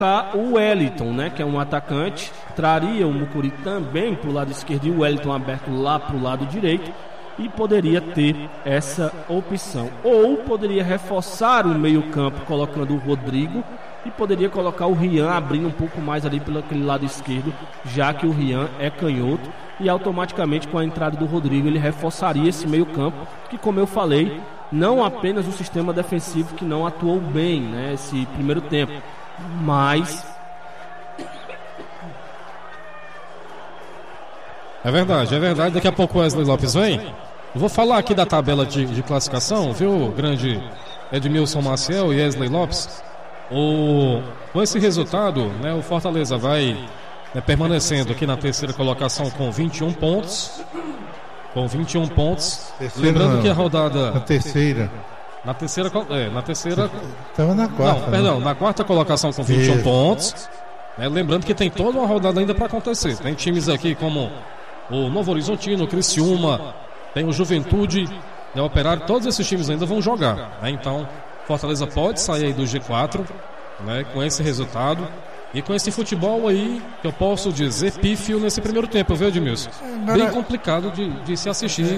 o Wellington, né, que é um atacante, traria o Mucuri também para o lado esquerdo e o Wellington aberto lá para o lado direito, e poderia ter essa opção. Ou poderia reforçar o meio-campo colocando o Rodrigo e poderia colocar o Rian abrindo um pouco mais ali pelo aquele lado esquerdo, já que o Rian é canhoto, e automaticamente com a entrada do Rodrigo ele reforçaria esse meio-campo, que, como eu falei, não apenas o sistema defensivo que não atuou bem, né, esse primeiro tempo, mas é verdade. Daqui a pouco o Wesley Lopes vem. Eu vou falar aqui da tabela de classificação, viu, grande Edmilson Maciel e Wesley Lopes. Com esse resultado, né, o Fortaleza vai permanecendo aqui na terceira colocação com 21 pontos. Lembrando que a rodada... Na terceira... Estava na quarta. Na quarta colocação com 21 pontos. Lembrando que tem toda uma rodada ainda para acontecer. Tem times aqui como o Novo Horizontino, o Criciúma, tem o Juventude, o Operário, todos esses times ainda vão jogar. Então, Fortaleza pode sair aí do G4, né, com esse resultado. E com esse futebol aí, que eu posso dizer, pífio nesse primeiro tempo, viu, Edmilson? Bem complicado de se assistir.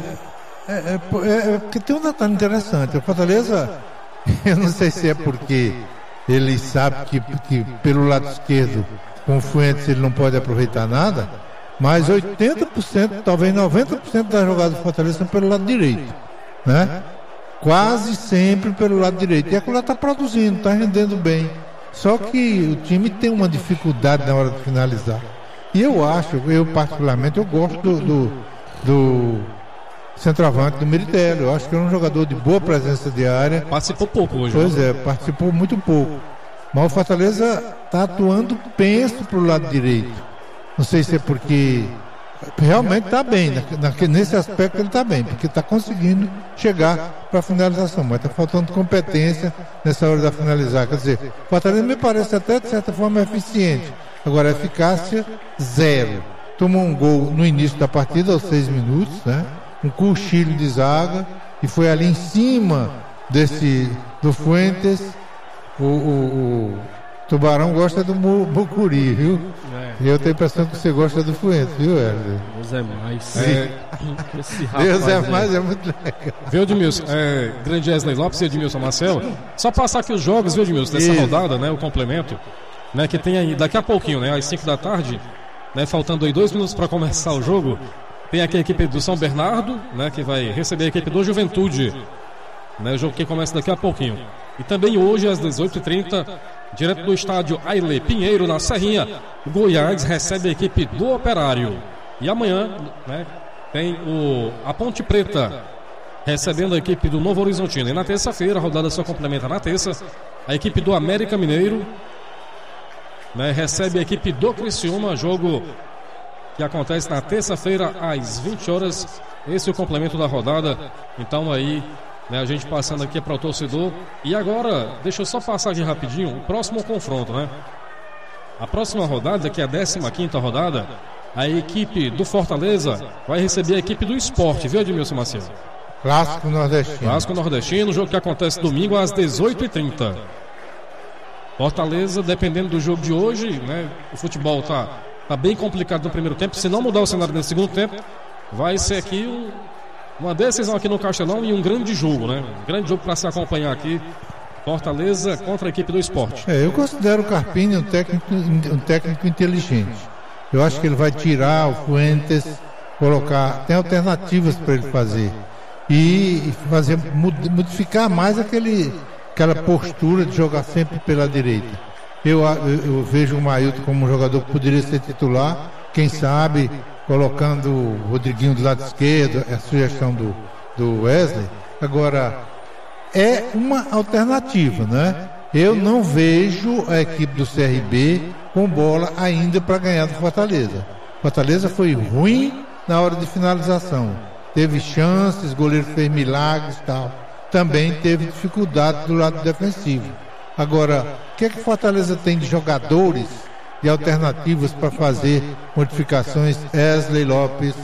Porque tem um detalhe interessante. O Fortaleza, eu não sei se é porque ele sabe que pelo lado esquerdo, com o Fuentes, ele não pode aproveitar nada, mas 80%, talvez 90% das jogadas do Fortaleza são pelo lado direito, né? Quase sempre pelo lado direito. E aquilo lá está produzindo, está rendendo bem. Só que o time tem uma dificuldade na hora de finalizar. E eu particularmente, eu gosto do centroavante do Meritelli. Eu acho que é um jogador de boa presença de área. Participou pouco hoje. Pois é, participou muito pouco. Mas o Fortaleza está atuando penso para o lado direito. Não sei se é porque realmente está bem. Nesse aspecto ele está bem, porque está conseguindo chegar para a finalização. Mas está faltando competência nessa hora de finalizar. Quer dizer, o Fortaleza me parece até de certa forma eficiente. Agora, eficácia zero. Tomou um gol no início da partida, aos 6 minutos, né? Um cochilo de zaga, e foi ali em cima do Fuentes. O Tubarão gosta do Mucuri, viu? E eu tenho a impressão que você gosta do Fuentes, viu, Herder? Deus é mais. Deus é mais, é muito legal. Viu, Edmilson? Grande Wesley Lopes e Edmilson Marcel. Só passar aqui os jogos, viu, Edmilson, dessa rodada, né? O complemento, né? Que tem aí daqui a pouquinho, né? Às 5 da tarde, né? Faltando aí 2 minutos para começar o jogo. Tem aqui a equipe do São Bernardo, né? Que vai receber a equipe do Juventude, né? O jogo que começa daqui a pouquinho. E também hoje, às 18h30, direto do estádio Aile Pinheiro, na Serrinha, Goiás recebe a equipe do Operário. E amanhã, né, tem a Ponte Preta recebendo a equipe do Novo Horizontino. E na terça-feira, a rodada só complementa na terça, a equipe do América Mineiro, né, recebe a equipe do Criciúma, jogo que acontece na terça-feira às 20 horas. Esse é o complemento da rodada. Então aí, né, a gente passando aqui para o torcedor. E agora, deixa eu só passar aqui rapidinho o próximo confronto, né? A próxima rodada, que é a 15ª rodada, a equipe do Fortaleza vai receber a equipe do Sport, viu, Edmilson Macedo? Clássico Nordestino. Clássico Nordestino, jogo que acontece domingo às 18h30. Fortaleza, dependendo do jogo de hoje, né? O futebol tá bem complicado no primeiro tempo. Se não mudar o cenário no segundo tempo, vai ser aqui uma decisão aqui no Castelão e um grande jogo, né? Um grande jogo para se acompanhar aqui. Fortaleza contra a equipe do Sport. Eu considero o Carpini um técnico inteligente. Eu acho que ele vai tirar o Fuentes, colocar, tem alternativas para ele fazer e modificar mais aquela postura de jogar sempre pela direita. Eu vejo o Mailton como um jogador que poderia ser titular, quem sabe colocando o Rodriguinho do lado esquerdo, é a sugestão do Wesley. Agora, é uma alternativa, né? Eu não vejo a equipe do CRB com bola ainda para ganhar do Fortaleza. Fortaleza foi ruim na hora de finalização. Teve chances, goleiro fez milagres e tal. Também teve dificuldade do lado defensivo. Agora, o que é que Fortaleza tem de jogadores, de alternativas para fazer modificações? Wesley Lopes.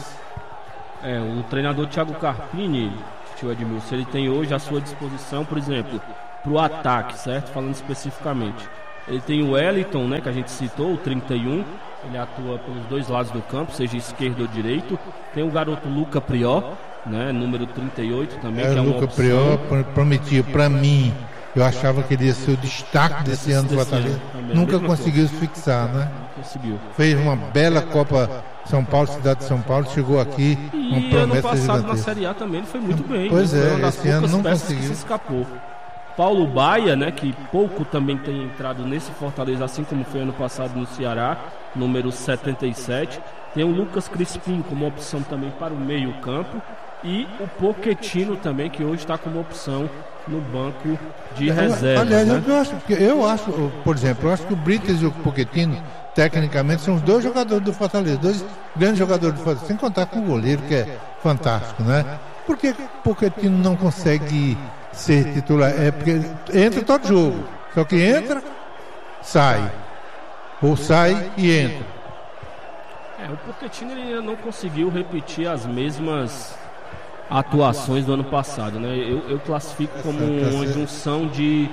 O treinador Thiago Carpini, tio Edmilson, ele tem hoje à sua disposição, por exemplo, para o ataque, certo? Falando especificamente, Ele tem o Wellington, né, que a gente citou, o 31. Ele atua pelos dois lados do campo, seja esquerdo ou direito. Tem o garoto Luca Prior, né, número 38 também, que é uma Luca opção. Prior prometia para mim, eu achava que ele ia ser o destaque desse ano do Fortaleza. Nunca conseguiu se fixar, né? Não conseguiu. Fez uma bela Copa São Paulo, cidade de São Paulo, chegou aqui com E ano promessa passado na gigantesca. Série A também ele foi muito bem. Pois né? é, Foi uma das esse ano poucas não peças conseguiu. que se escapou. Paulo Baia, né, que pouco também tem entrado nesse Fortaleza, assim como foi ano passado no Ceará, número 77. Tem o Lucas Crispim como opção também para o meio campo. E o Pochettino também, que hoje está como opção no banco de reserva. Aliás, né? eu acho, por exemplo, eu acho que o Brites e o Pochettino, tecnicamente, são os dois jogadores do Fortaleza, dois grandes jogadores do Fortaleza, sem contar com o goleiro, que é fantástico, né? Por que o Pochettino não consegue ser titular? É porque entra todo jogo, só que entra, sai, ou sai e entra. O Pochettino ele ainda não conseguiu repetir as mesmas atuações do ano passado, né? Eu classifico como uma junção de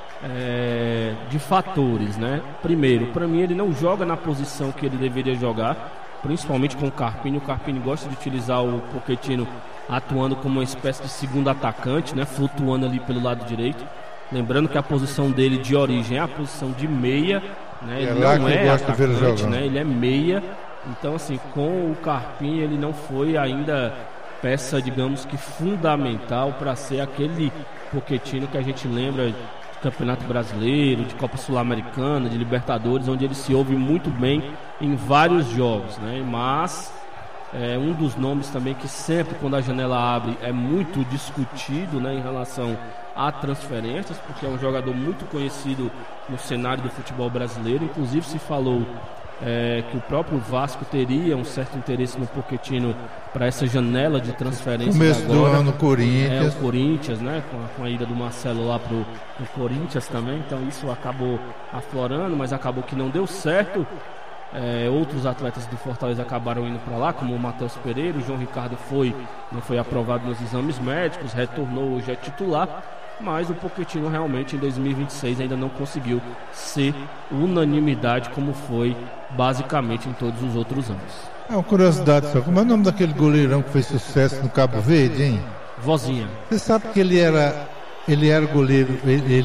fatores, né? Primeiro, para mim ele não joga na posição que ele deveria jogar, principalmente com o Carpini. O Carpini gosta de utilizar o Pochettino atuando como uma espécie de segundo atacante, né? Flutuando ali pelo lado direito. Lembrando que a posição dele de origem é a posição de meia, né? Ele não é atacante, né? Ele é meia. Então, assim, com o Carpini ele não foi ainda peça, digamos que fundamental para ser aquele Pochettino que a gente lembra de Campeonato Brasileiro, de Copa Sul-Americana, de Libertadores, onde ele se ouve muito bem em vários jogos, né? Mas um dos nomes também que sempre quando a janela abre é muito discutido, né, em relação a transferências, porque é um jogador muito conhecido no cenário do futebol brasileiro. Inclusive se falou que o próprio Vasco teria um certo interesse no Pochettino para essa janela de transferência. Começo agora. do ano, Corinthians. O Corinthians, né? Com a ida do Marcelo lá pro Corinthians também. Então isso acabou aflorando, mas acabou que não deu certo. Outros atletas do Fortaleza acabaram indo para lá, como o Matheus Pereira. O João Ricardo não foi aprovado nos exames médicos, retornou, hoje é titular. Mas o Pochettino realmente em 2026 ainda não conseguiu ser unanimidade como foi basicamente em todos os outros anos. Uma curiosidade só, como é o nome daquele goleirão que fez sucesso no Cabo Verde, hein? Vozinha. Você sabe que ele era goleiro,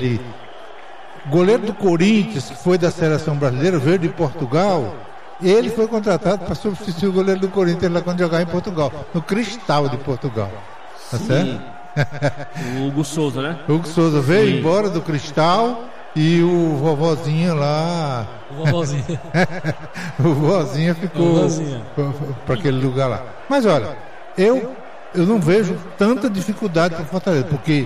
goleiro do Corinthians, que foi da seleção brasileira, veio de Portugal. Ele foi contratado para substituir o goleiro do Corinthians lá quando jogava em Portugal, no Cristal de Portugal. Tá certo? O Hugo Souza, né? O Hugo Souza veio embora do Cristal e o vovozinho lá. O vovozinho. O vovozinho ficou para aquele lugar lá. Mas olha, eu não vejo tanta dificuldade para o Fortaleza, porque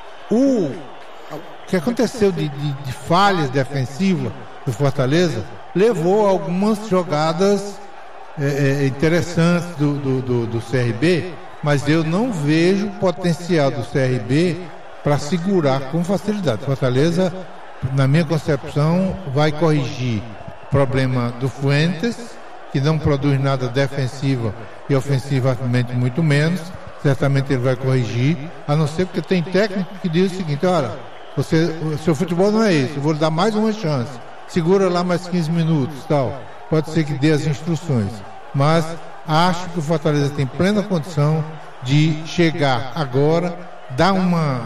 o que aconteceu de falhas defensivas do Fortaleza levou a algumas jogadas interessantes do CRB. Mas eu não vejo o potencial do CRB para segurar com facilidade. Fortaleza, na minha concepção, vai corrigir o problema do Fuentes, que não produz nada defensiva e ofensivamente muito menos. Certamente ele vai corrigir, a não ser porque tem técnico que diz o seguinte: olha, o seu futebol não é esse, eu vou lhe dar mais uma chance, segura lá mais 15 minutos, tal. Pode ser que dê as instruções, mas acho que o Fortaleza tem plena condição de chegar agora, dar uma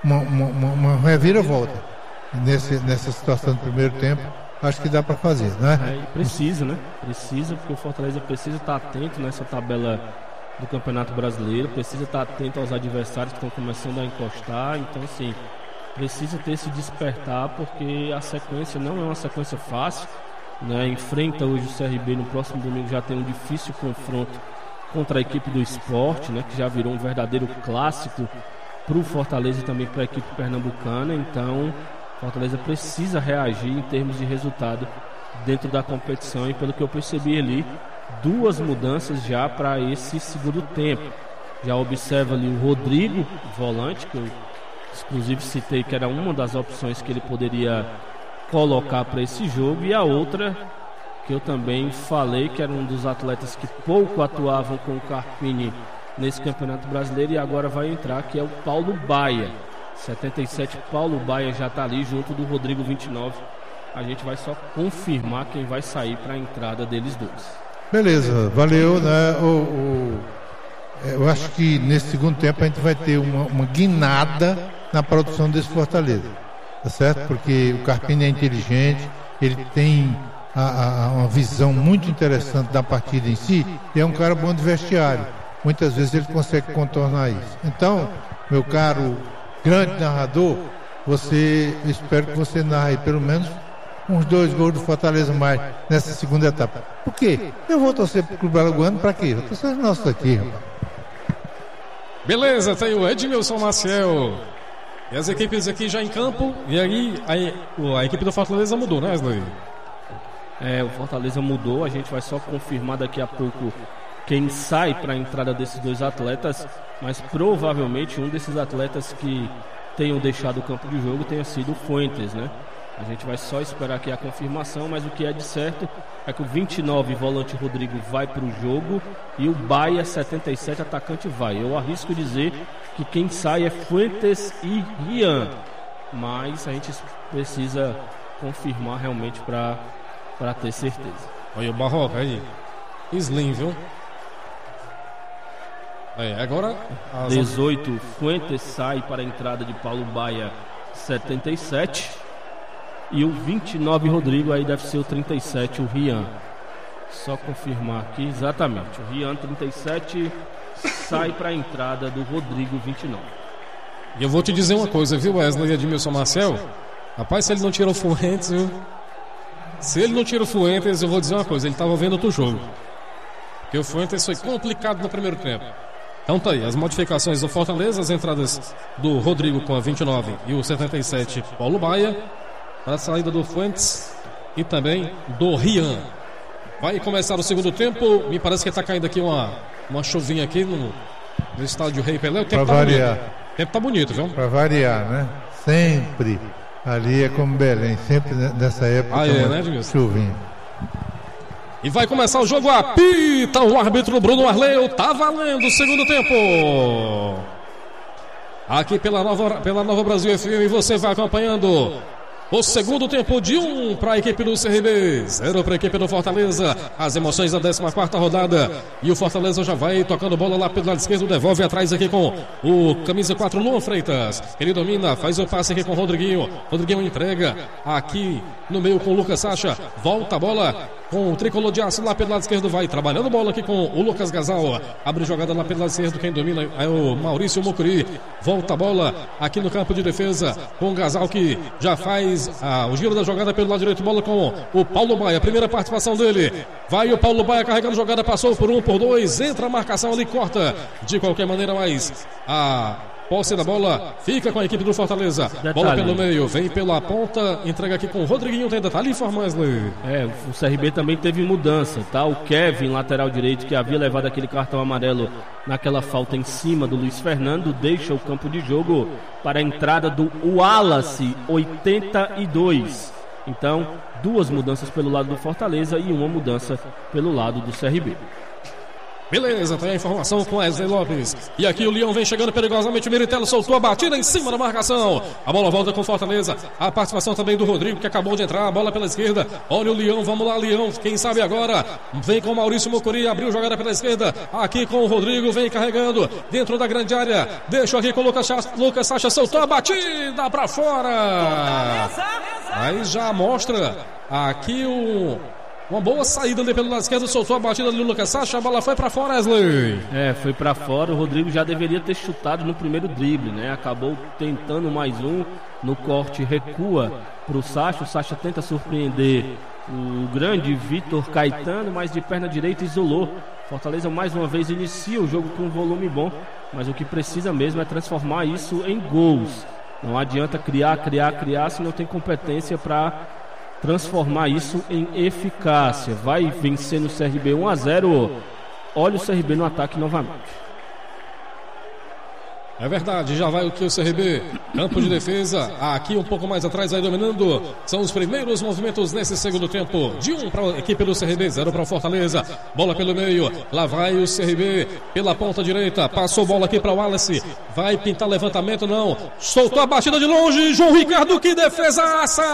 reviravolta nessa situação do primeiro tempo. Acho que dá para fazer, né? Precisa, né? Precisa, porque o Fortaleza precisa estar atento nessa tabela do Campeonato Brasileiro, precisa estar atento aos adversários que estão começando a encostar. Então, assim, precisa ter esse despertar, porque a sequência não é uma sequência fácil, né? Enfrenta hoje o CRB, no próximo domingo já tem um difícil confronto contra a equipe do Sport, né? Que já virou um verdadeiro clássico para o Fortaleza e também para a equipe pernambucana. Então Fortaleza precisa reagir em termos de resultado dentro da competição, e pelo que eu percebi ali, 2 mudanças já para esse segundo tempo. Já observa ali o Rodrigo, volante, que eu inclusive citei que era uma das opções que ele poderia colocar para esse jogo, e a outra que eu também falei que era um dos atletas que pouco atuavam com o Carpini nesse Campeonato Brasileiro e agora vai entrar, que é o Paulo Baia. 77, Paulo Baia já está ali junto do Rodrigo 29, a gente vai só confirmar quem vai sair para a entrada deles dois. Beleza, valeu, né? Eu acho que nesse segundo tempo a gente vai ter uma guinada na produção desse Fortaleza, tá certo? Porque o Carpini é inteligente, ele tem uma visão muito interessante da partida em si e é um cara bom de vestiário. Muitas vezes ele consegue contornar isso. Então, meu caro grande narrador, espero que você narre pelo menos uns 2 gols do Fortaleza mais nessa segunda etapa. Por quê? Eu vou torcer pro Clube Alagoano pra quê? Eu vou torcer nosso aqui, rapaz. Beleza, tem o Edmilson Maciel. E as equipes aqui já em campo. E aí a equipe do Fortaleza mudou, né, Wesley? O Fortaleza mudou. A gente vai só confirmar daqui a pouco quem sai para a entrada desses 2 atletas. Mas provavelmente um desses atletas que tenham deixado o campo de jogo tenha sido o Fuentes, né? A gente vai só esperar aqui a confirmação, mas o que é de certo é que o 29, volante Rodrigo, vai para o jogo e o Baia, 77, atacante, vai. Eu arrisco dizer que quem sai é Fuentes e Rian, mas a gente precisa confirmar realmente para ter certeza. Olha o Barroca aí, Slim, viu? Agora 18, Fuentes sai para a entrada de Paulo Baia, 77. E o 29, Rodrigo, aí deve ser o 37, o Rian. Só confirmar aqui, exatamente. O Rian, 37, sai para a entrada do Rodrigo, 29. E eu vou te dizer uma coisa, viu, Wesley e Edmilson Marcel? Rapaz, se ele não tira o Fuentes, viu? Se ele não tira o Fuentes, eu vou dizer uma coisa, ele estava vendo outro jogo. Porque o Fuentes foi complicado no primeiro tempo. Então tá aí, as modificações do Fortaleza, as entradas do Rodrigo com a 29 e o 77, Paulo Baia. Para a saída do Fuentes e também do Rian. Vai começar o segundo tempo. Me parece que está caindo aqui uma chuvinha aqui no estádio Rei Pelé. O tempo tá variar. Bonito. O tempo tá bonito, viu? Para variar, né? Sempre. Ali é como Belém. Sempre nessa época. Né, chuvinha. E vai começar o jogo. Apita o árbitro Bruno Arleu. Tá valendo o segundo tempo. Aqui pela Nova Brasil FM. Você vai acompanhando o segundo tempo de 1 para a equipe do CRB, 0 para a equipe do Fortaleza. As emoções da 14ª rodada. E o Fortaleza já vai tocando bola lá pelo lado esquerdo. Devolve atrás aqui com o camisa 4, Luan Freitas. Ele domina, faz o passe aqui com o Rodriguinho. Rodriguinho entrega aqui no meio com o Lucas Sacha. Volta a bola com o tricolor de aço lá pelo lado esquerdo. Vai trabalhando bola aqui com o Lucas Gasal. Abre jogada lá pelo lado esquerdo. Quem domina é o Maurício Mucuri. Volta a bola aqui no campo de defesa com o Gasal, que já faz o giro da jogada pelo lado direito. Bola com o Paulo Baia. Primeira participação dele. Vai o Paulo Baia carregando jogada. Passou por 1, por 2. Entra a marcação ali, corta. De qualquer maneira, mas a posse da bola fica com a equipe do Fortaleza. Detalhe. Bola pelo meio, vem pela ponta, entrega aqui com o Rodriguinho. Tem detalhe, informa, Wesley. O CRB também teve mudança, tá? O Kevin, lateral direito, que havia levado aquele cartão amarelo naquela falta em cima do Luiz Fernando, deixa o campo de jogo para a entrada do Wallace, 82. Então, 2 mudanças pelo lado do Fortaleza e 1 mudança pelo lado do CRB. Beleza, tem a informação com Wesley Lopes. E aqui o Leão vem chegando perigosamente. O Meritelo soltou a batida em cima da marcação. A bola volta com Fortaleza. A participação também do Rodrigo, que acabou de entrar. A bola pela esquerda. Olha o Leão, vamos lá, Leão. Quem sabe agora. Vem com o Maurício Mucuri. Abriu jogada pela esquerda. Aqui com o Rodrigo. Vem carregando dentro da grande área. Deixa aqui com o Lucas Sacha. Soltou a batida pra fora. Aí já mostra aqui uma boa saída ali pelo lado esquerdo, soltou a batida do Lucas Sacha, a bola foi pra fora, Wesley. Foi pra fora. O Rodrigo já deveria ter chutado no primeiro drible, né? Acabou tentando mais um, no corte recua pro Sacha. O Sacha tenta surpreender o grande Vitor Caetano, mas de perna direita isolou. Fortaleza mais uma vez inicia o jogo com um volume bom, mas o que precisa mesmo é transformar isso em gols. Não adianta criar se não tem competência para transformar isso em eficácia. Vai vencer no CRB 1-0. Olha o CRB no ataque novamente. É verdade, já vai o que o CRB, campo de defesa, aqui um pouco mais atrás, vai dominando. São os primeiros movimentos nesse segundo tempo. De 1 para a equipe do CRB, 0 para o Fortaleza. Bola pelo meio, lá vai o CRB pela ponta direita. Passou bola aqui para o Wallace. Vai pintar levantamento, não. Soltou a batida de longe. João Ricardo, que defesaça!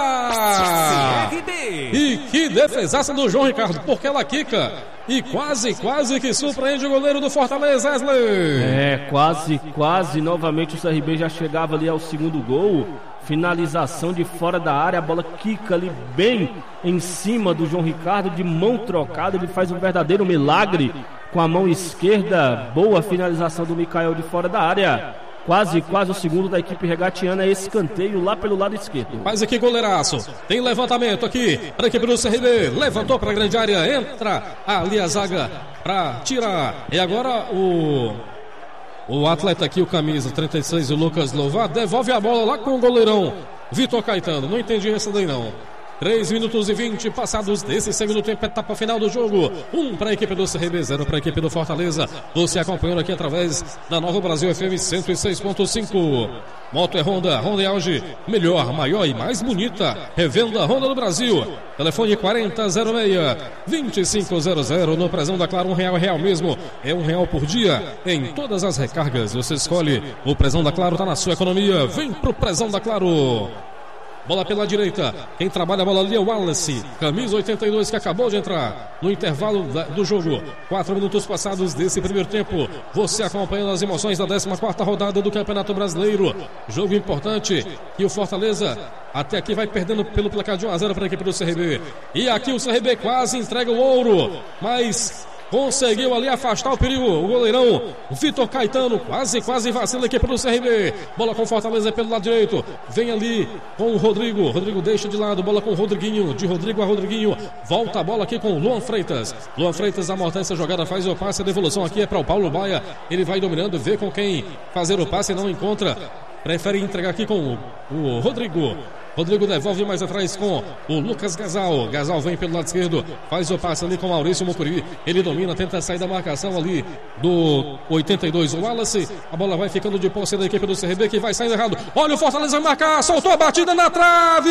E que defesaça do João Ricardo, porque ela quica. E quase que surpreende o goleiro do Fortaleza, Wesley. Quase novamente o CRB já chegava ali ao segundo gol. Finalização de fora da área, a bola quica ali bem em cima do João Ricardo, de mão trocada. Ele faz um verdadeiro milagre com a mão esquerda. Boa finalização do Mikael de fora da área. Quase o segundo da equipe regatiana, é escanteio lá pelo lado esquerdo. Faz aqui goleiraço, tem levantamento aqui para a equipe do CRB, levantou para a grande área, entra ali a zaga para tirar. E agora o atleta aqui, o camisa 36, o Lucas Louvado, devolve a bola lá com o goleirão Vitor Caetano. Não entendi essa daí não. 3 minutos e 20 passados desse segundo tempo, etapa final do jogo. 1 para a equipe do CRB, 0 para a equipe do Fortaleza. Você acompanhando aqui através da Nova Brasil FM 106.5. Moto é Honda, Honda é hoje melhor, maior e mais bonita. Revenda Honda do Brasil. Telefone 4006-2500. No Prezão da Claro, R$1 é real mesmo. É R$1 por dia em todas as recargas. Você escolhe o Prezão da Claro, tá na sua economia. Vem pro Prezão da Claro. Bola pela direita, quem trabalha a bola ali é o Wallace, camisa 82, que acabou de entrar no intervalo do jogo. 4 minutos passados desse primeiro tempo, você acompanhando as emoções da 14ª rodada do Campeonato Brasileiro. Jogo importante, e o Fortaleza até aqui vai perdendo pelo placar de 1-0 para a equipe do CRB. E aqui o CRB quase entrega o ouro, mas conseguiu ali afastar o perigo. O goleirão Vitor Caetano quase vacila aqui pelo CRB. Bola com Fortaleza pelo lado direito. Vem ali com o Rodrigo. Rodrigo deixa de lado. Bola com o Rodriguinho. De Rodrigo a Rodriguinho. Volta a bola aqui com o Luan Freitas. Luan Freitas amortece a jogada, faz o passe. A devolução aqui é para o Paulo Baia. Ele vai dominando, vê com quem fazer o passe, não encontra. Prefere entregar aqui com o Rodrigo. Rodrigo devolve mais atrás com o Lucas Gasal. Gasal vem pelo lado esquerdo, faz o passe ali com o Maurício Mucuri. Ele domina, tenta sair da marcação ali do 82, o Wallace. A bola vai ficando de posse da equipe do CRB, que vai saindo errado. Olha o Fortaleza marcar, soltou a batida na trave.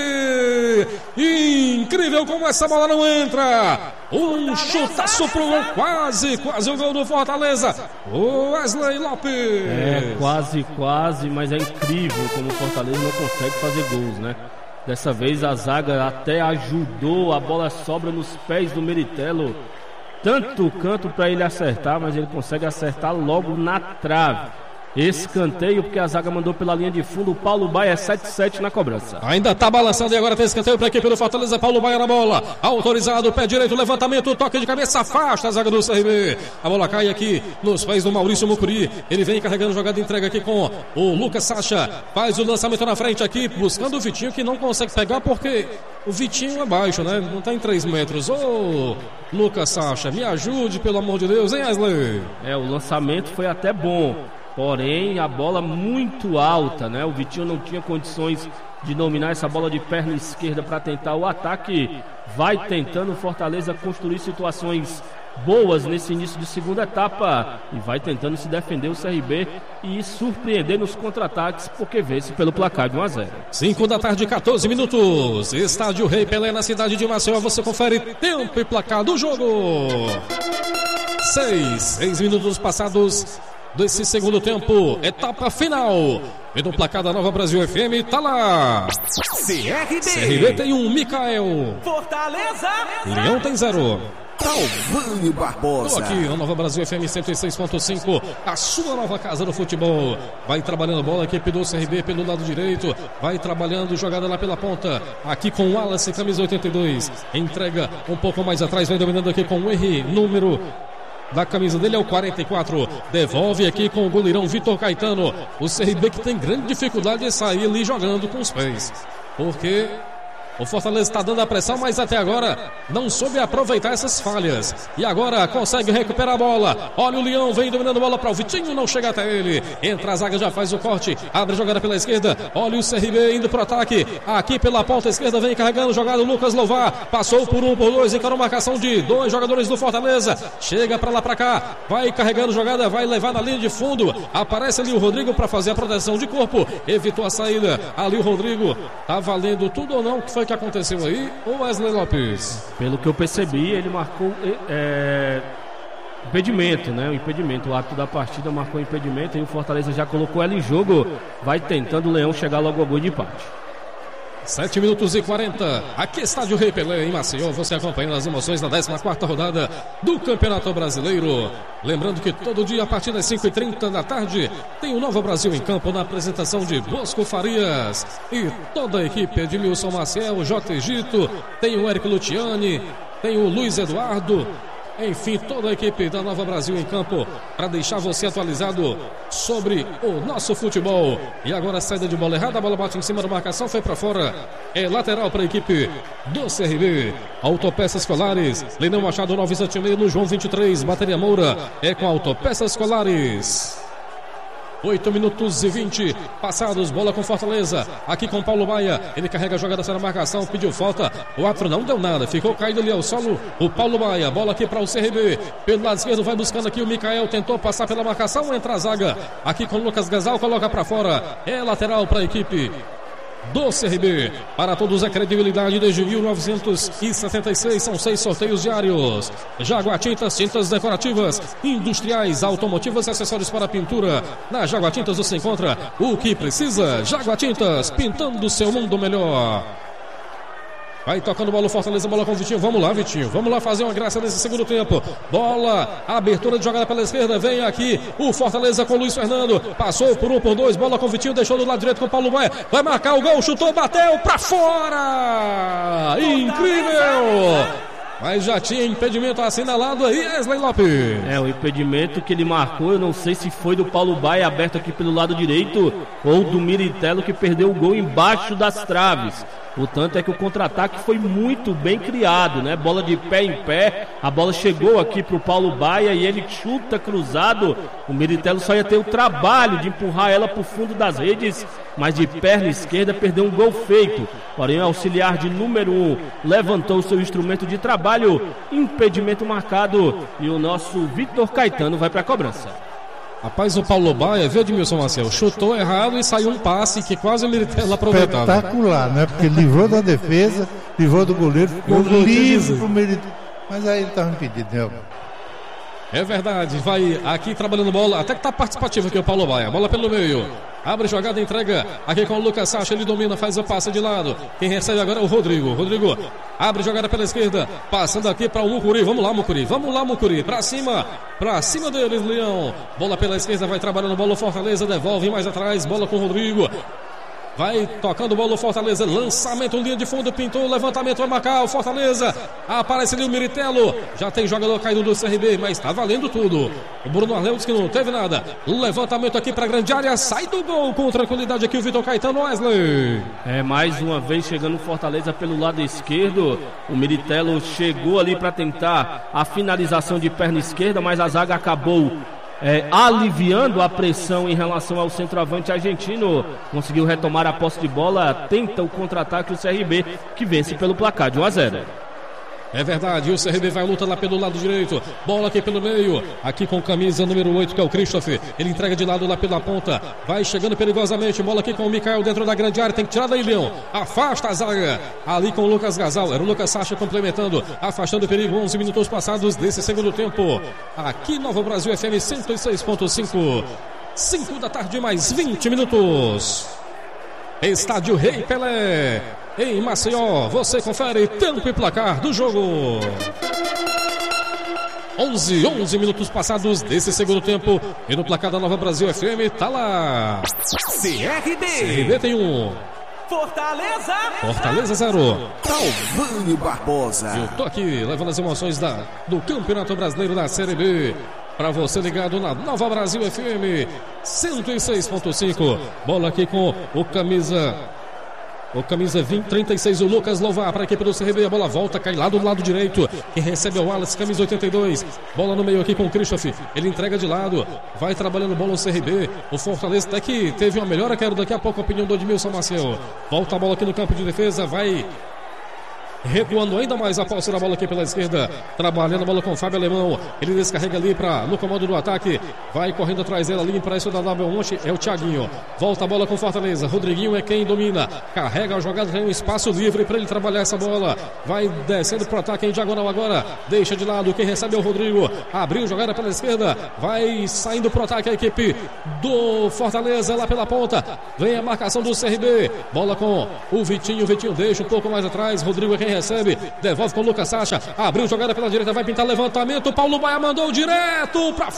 Incrível como essa bola não entra. Um chutaço pro gol, quase o gol do Fortaleza. O Wesley Lopes. Quase, mas é incrível como o Fortaleza não consegue fazer gols, né? Dessa vez a zaga até ajudou, a bola sobra nos pés do Meritelo. Tanto canto para ele acertar, mas ele consegue acertar logo na trave. Escanteio, porque a zaga mandou pela linha de fundo. O Paulo Baia é 7-7 na cobrança. Ainda tá balançando e agora tem escanteio para a equipe do Fortaleza. Paulo Baia na bola, autorizado, pé direito, levantamento, toque de cabeça, afasta a zaga do CRB. A bola cai aqui nos pés do Maurício Mucuri. Ele vem carregando jogada de entrega aqui com o Lucas Sacha. Faz o lançamento na frente aqui, buscando o Vitinho, que não consegue pegar porque o Vitinho é baixo, né? Não tá em 3 metros. Ô, Lucas Sacha, me ajude, pelo amor de Deus, hein, Wesley? O lançamento foi até bom, porém a bola muito alta, né? O Vitinho não tinha condições de dominar essa bola de perna esquerda para tentar o ataque. Vai tentando o Fortaleza construir situações boas nesse início de segunda etapa e vai tentando se defender o CRB e surpreender nos contra-ataques, porque vence pelo placar de 1-0. 5 da tarde, 14 minutos. Estádio Rei Pelé, na cidade de Maceió. Você confere tempo e placar do jogo. 6 minutos passados desse segundo tempo, etapa final. E no placar da Nova Brasil FM, tá lá. CRB tem 1, Mikael. Fortaleza. Leão tem 0. Talvânio Barbosa. Tô aqui na Nova Brasil FM 106.5, a sua nova casa do futebol. Vai trabalhando a bola, a equipe do CRB pelo lado direito. Vai trabalhando, jogada lá pela ponta. Aqui com o Wallace, camisa 82. Entrega um pouco mais atrás, vai dominando aqui com o R, número da camisa dele é o 44. Devolve aqui com o goleirão Vitor Caetano. O CRB que tem grande dificuldade de sair ali jogando com os pés, porque O Fortaleza está dando a pressão, mas até agora não soube aproveitar essas falhas. E agora consegue recuperar a bola. Olha o Leão, vem dominando a bola para o Vitinho, não chega até ele. Entra a zaga, já faz o corte, abre a jogada pela esquerda. Olha o CRB indo pro ataque. Aqui pela ponta esquerda vem carregando jogada o Lucas Louvar. Passou por 1, por 2, encarou marcação de 2 jogadores do Fortaleza. Chega para lá para cá, vai carregando jogada, vai levar na linha de fundo. Aparece ali o Rodrigo para fazer a proteção de corpo. Evitou a saída. Ali o Rodrigo, tá valendo tudo ou não? O que foi que aconteceu aí? O Wesley Lopes? Pelo que eu percebi, ele marcou impedimento, né? O impedimento, o árbitro da partida marcou impedimento e o Fortaleza já colocou ela em jogo. Vai tentando o Leão chegar logo ao gol de empate. 7 minutos e 40. Aqui estádio Rei Pelé em Maceió. Você acompanhando as emoções da 14ª rodada do Campeonato Brasileiro. Lembrando que todo dia a partir das 5h30 da tarde tem o Nova Brasil em campo na apresentação de Bosco Farias e toda a equipe de Edmilson Maciel, J. Egito, tem o Érico Luciani, tem o Luiz Eduardo. Enfim, toda a equipe da Nova Brasil em campo para deixar você atualizado sobre o nosso futebol. E agora a saída de bola errada, a bola bate em cima da marcação, foi para fora. É lateral para a equipe do CRB. Autopeças Colares, Leinão Machado 976 no João 23, Bateria Moura é com Autopeças Colares. 8 minutos e 20 passados, bola com Fortaleza, aqui com Paulo Baia, ele carrega a jogada na marcação, pediu falta, o árbitro não deu nada, ficou caído ali ao solo, o Paulo Baia, bola aqui para o CRB, pelo lado esquerdo vai buscando aqui o Mikael, tentou passar pela marcação, entra a zaga, aqui com o Lucas Gasal, coloca para fora, é lateral para a equipe do CRB. Para todos a credibilidade desde 1976, são 6 sorteios diários. Jaguar Tintas, tintas decorativas, industriais, automotivas e acessórios para pintura. Na Jaguar Tintas você encontra o que precisa. Jaguar Tintas, pintando o seu mundo melhor. Vai tocando bola o Fortaleza, bola com o Vitinho. Vamos lá, Vitinho. Vamos lá fazer uma graça nesse segundo tempo. Bola, abertura de jogada pela esquerda. Vem aqui o Fortaleza com o Luiz Fernando. Passou por 1, por 2. Bola com o Vitinho, deixou do lado direito com o Paulo Baia. Vai marcar o gol, chutou, bateu pra fora. Incrível! Mas já tinha impedimento assinalado aí, Wesley Lopes. O impedimento que ele marcou, eu não sei se foi do Paulo Baia aberto aqui pelo lado direito ou do Miritello que perdeu o gol embaixo das traves. O tanto é que o contra-ataque foi muito bem criado, né? Bola de pé em pé, a bola chegou aqui pro Paulo Baia e ele chuta cruzado. O Miritello só ia ter o trabalho de empurrar ela pro fundo das redes, mas de perna esquerda perdeu um gol feito. Porém, o auxiliar de número 1 levantou o seu instrumento de trabalho, impedimento marcado e o nosso Vitor Caetano vai pra cobrança. Rapaz, o Paulo Baia, viu, Edmilson Maciel, chutou errado e saiu um passe que quase o Miritello aproveitava. Espetacular, né? Porque livrou da defesa, livrou do goleiro, ficou livre pro Miritello. Mas aí ele estava impedido, né? É verdade, vai aqui trabalhando bola, até que tá participativo aqui o Paulo Baia, bola pelo meio. Abre jogada, entrega aqui com o Lucas Sacha, ele domina, faz o passe de lado. Quem recebe agora é o Rodrigo. Rodrigo abre jogada pela esquerda, passando aqui para o Mucuri. Vamos lá, Mucuri, vamos lá, Mucuri. Pra cima deles, Leão. Bola pela esquerda, vai trabalhando bola, o Fortaleza devolve mais atrás, bola com o Rodrigo. Vai tocando bola o Fortaleza, lançamento, linha de fundo, pintou, levantamento, vai marcar o Fortaleza. Aparece ali o Miritello, já tem jogador caído do CRB, mas tá valendo tudo. O Bruno Arleu disse que não teve nada. Levantamento aqui pra grande área, sai do gol com tranquilidade aqui o Vitor Caetano. Wesley. Mais uma vez chegando o Fortaleza pelo lado esquerdo. O Miritello chegou ali para tentar a finalização de perna esquerda, mas a zaga acabou aliviando a pressão em relação ao centroavante argentino. Conseguiu retomar a posse de bola, tenta o contra-ataque o CRB, que vence pelo placar de 1-0. É verdade, o CRB vai à luta lá pelo lado direito, bola aqui pelo meio, aqui com camisa número 8 que é o Christopher, ele entrega de lado lá pela ponta, vai chegando perigosamente, bola aqui com o Mikael dentro da grande área, tem que tirar daí, Leão, afasta a zaga, ali com o Lucas Gasal, era o Lucas Sacha complementando, afastando o perigo, 11 minutos passados desse segundo tempo, aqui Nova Brasil FM 106.5, 5 da tarde mais 20 minutos, Estádio Rei Pelé, em Maceió, você confere tempo e placar do jogo. 11 minutos passados desse segundo tempo. E no placar da Nova Brasil FM, tá lá. CRB tem 1. Fortaleza 0. Talvânio Barbosa. Eu tô aqui levando as emoções do Campeonato Brasileiro da Série B. Para você ligado na Nova Brasil FM 106.5. Bola aqui com o camisa O camisa 36, o Lucas Louvar para a equipe do CRB. A bola volta, cai lá do lado direito. Quem recebe é o Wallace, camisa 82. Bola no meio aqui com o Christoph. Ele entrega de lado. Vai trabalhando bola o CRB. O Fortaleza até que teve uma melhora. Quero daqui a pouco a opinião do Edmilson Maciel. Volta a bola aqui no campo de defesa. Vai recuando ainda mais a posse da bola aqui pela esquerda. Trabalhando a bola com o Fábio Alemão. Ele descarrega ali no comando do ataque. Vai correndo atrás dela ali. Para isso da Belmonte é o Thiaguinho. Volta a bola com Fortaleza. Rodriguinho é quem domina. Carrega a jogada. Tem um espaço livre para ele trabalhar essa bola. Vai descendo para o ataque em diagonal agora. Deixa de lado. Quem recebe é o Rodrigo. Abriu jogada pela esquerda. Vai saindo para o ataque a equipe do Fortaleza lá pela ponta. Vem a marcação do CRB. Bola com o Vitinho. O Vitinho deixa um pouco mais atrás. Rodrigo é quem recebe, devolve com o Lucas Sacha, abriu jogada pela direita, vai pintar levantamento, Paulo Baia mandou direto pra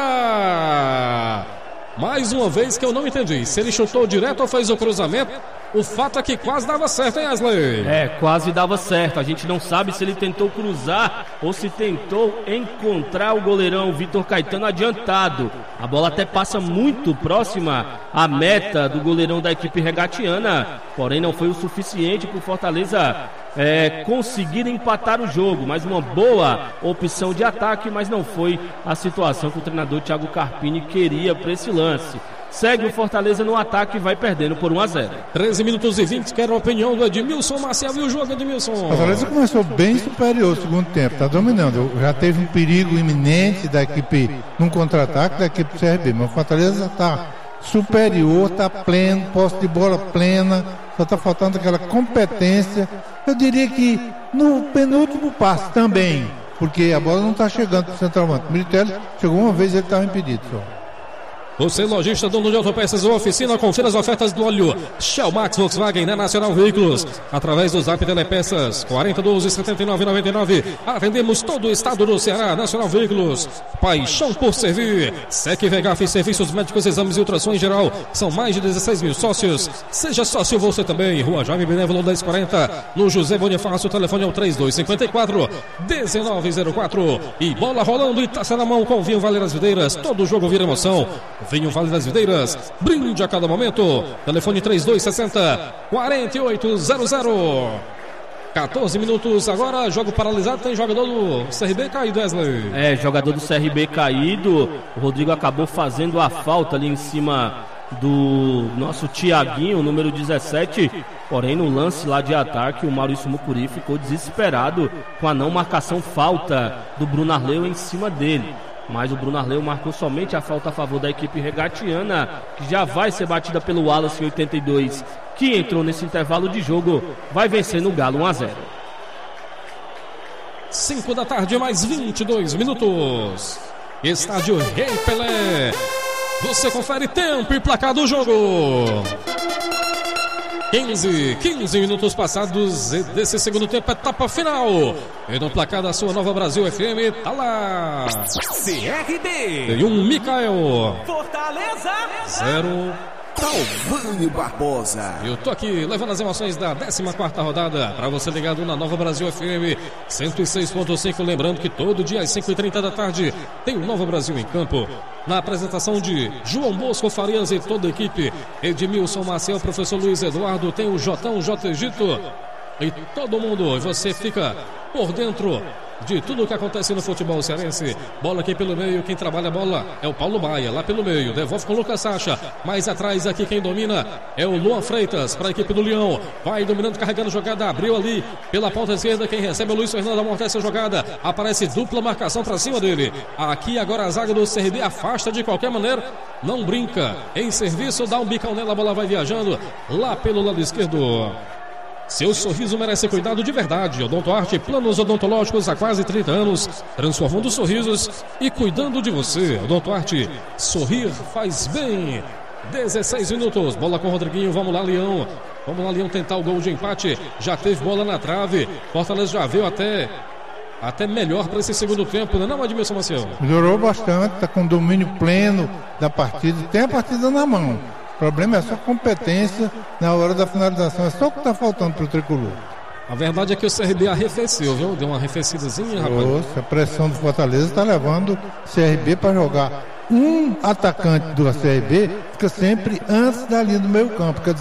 fora. Mais uma vez que eu não entendi se ele chutou direto ou fez o cruzamento. O fato é que quase dava certo, hein, Wesley? Quase dava certo. A gente não sabe se ele tentou cruzar ou se tentou encontrar o goleirão Vitor Caetano adiantado. A bola até passa muito próxima à meta do goleirão da equipe regatiana, porém não foi o suficiente para o Fortaleza conseguir empatar o jogo. Mais uma boa opção de ataque, mas não foi a situação que o treinador Thiago Carpini queria para esse lance. Segue o Fortaleza no ataque e vai perdendo por 1-0. 13 minutos e 20, quero a opinião do Edmilson Maciel. E o jogo, Edmilson? O Fortaleza começou bem superior no segundo tempo, está dominando. Já teve um perigo iminente da equipe num contra-ataque da equipe do CRB, mas o Fortaleza está superior, está pleno, posse de bola plena, só está faltando aquela competência. Eu diria que no penúltimo passe também, porque a bola não está chegando para o centroavante. O Militelli chegou uma vez e ele estava impedido só. Você, lojista, dono de autopeças ou oficina, confira as ofertas do óleo Shell Max Volkswagen na Nacional Veículos. Através do Zap Telepeças 4012-7999. Atendemos todo o estado do Ceará. Nacional Veículos. Paixão por servir. Sec Vegaf, serviços médicos, exames e ultrassom em geral. São mais de 16 mil sócios. Seja sócio você também. Rua Jaime Benévolo 1040. No José Bonifácio, o telefone é o 3254-1904. E bola rolando e taça na mão com o vinho Vale das Videiras. Todo jogo vira emoção. Vinho Vale das Videiras, brinde a cada momento. Telefone 3260-4800. 14 minutos agora, jogo paralisado. Tem jogador do CRB caído, Wesley. Jogador do CRB caído. O Rodrigo acabou fazendo a falta ali em cima do nosso Thiaguinho, número 17. Porém, no lance lá de ataque, o Maurício Mucuri ficou desesperado com a não marcação falta do Bruno Arleu em cima dele. Mas o Bruno Arleu marcou somente a falta a favor da equipe regatiana, que já vai ser batida pelo Wallace 82, que entrou nesse intervalo de jogo, vai vencer no Galo 1-0. 5 da tarde, mais 22 minutos. Estádio Rei Pelé. Você confere tempo e placar do jogo. 15 minutos passados desse segundo tempo, etapa final. E no placar da sua Nova Brasil FM, tá lá CRB e um Mikael Fortaleza 0 Calvânio Barbosa. Eu tô aqui levando as emoções da 14ª rodada para você ligado na Nova Brasil FM 106.5. Lembrando que todo dia às 5h30 da tarde tem o Nova Brasil em campo. Na apresentação de João Bosco Farias e toda a equipe, Edmilson Maciel, professor Luiz Eduardo, tem o Jotão, J. Egito e todo mundo. E você fica por dentro de tudo o que acontece no futebol cearense. Bola aqui pelo meio, quem trabalha a bola é o Paulo Baia, lá pelo meio, devolve com o Lucas Sacha, mais atrás aqui quem domina é o Luan Freitas, para a equipe do Leão, vai dominando, carregando a jogada, abriu ali pela ponta esquerda, quem recebe é o Luiz Fernando, amortece a jogada, aparece dupla marcação para cima dele, aqui agora a zaga do CRB afasta de qualquer maneira, não brinca, em serviço, dá um bicão nela, a bola vai viajando, lá pelo lado esquerdo. Seu sorriso merece cuidado de verdade. Odontoarte, planos odontológicos há quase 30 anos, transformando sorrisos e cuidando de você. Odontoarte, sorrir faz bem. 16 minutos, bola com o Rodriguinho, vamos lá, Leão. Vamos lá, Leão, tentar o gol de empate. Já teve bola na trave. Fortaleza já veio até melhor para esse segundo tempo, não é, Edmilson Maciel? Melhorou bastante, está com domínio pleno da partida, tem a partida na mão. O problema é só competência na hora da finalização. É só o que está faltando para o tricolor. A verdade é que o CRB arrefeceu, viu? Deu uma arrefecidazinha, rapaz. Nossa, a pressão do Fortaleza está levando o CRB para jogar. Um atacante do CRB fica sempre antes da linha do meio campo. Quer dizer,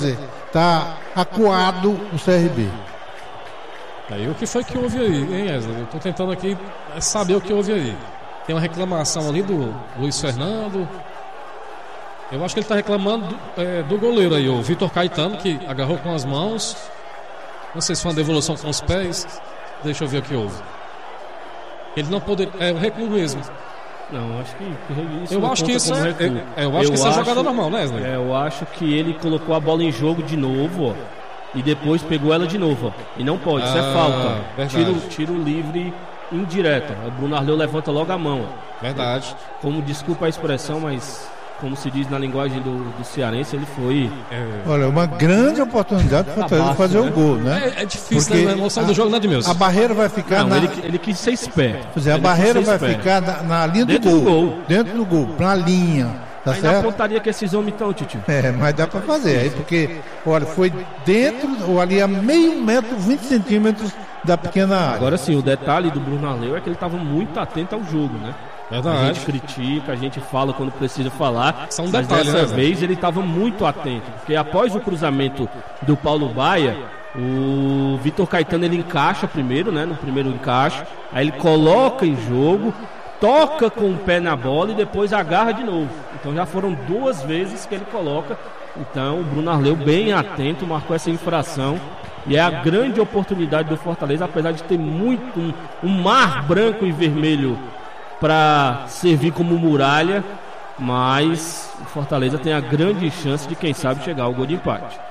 tá acuado o CRB. Aí o que foi que houve aí, hein, Wesley? Eu tô tentando aqui saber o que houve aí. Tem uma reclamação ali do Luiz Fernando. Eu acho que ele tá reclamando do goleiro aí, o Vitor Caetano, que agarrou com as mãos. Não sei se foi uma devolução com os pés. Deixa eu ver o que houve. Ele não poderia. É o recuo mesmo. Não, acho que isso eu acho que isso é jogada normal, né, Wesley? Eu acho que ele colocou a bola em jogo de novo, ó, e depois pegou ela de novo, ó, e não pode, isso é falta. Tiro livre indireto. O Bruno Arleu levanta logo a mão. Ó. Verdade. Como, desculpa a expressão, mas como se diz na linguagem do cearense, ele foi... Olha, uma grande oportunidade para Fortaleza fazer o gol, né? É difícil, né? A emoção do jogo, né, Edmilson? A barreira vai ficar ele quis ser esperto. A barreira vai ficar na linha do gol. Dentro do gol, na linha. Tá aí certo? na pontaria que esses homens estão, Titio. Mas dá para fazer. Aí porque, olha, foi dentro, ou ali a meio metro, 20 centímetros da pequena área. Agora sim, o detalhe do Bruno Arleu é que ele estava muito atento ao jogo, né? Verdade. A gente critica, a gente fala quando precisa falar. São mas detalhes, dessa né, vez ele estava muito atento, porque após o cruzamento do Paulo Baia, o Vitor Caetano ele encaixa primeiro, né? No primeiro encaixe, aí ele coloca em jogo, toca com o pé na bola e depois agarra de novo. Então já foram 2 vezes que ele coloca. Então o Bruno Arleu bem atento, marcou essa infração. E é a grande oportunidade do Fortaleza, apesar de ter muito um mar branco e vermelho para servir como muralha, mas o Fortaleza tem a grande chance de, quem sabe, chegar ao gol de empate.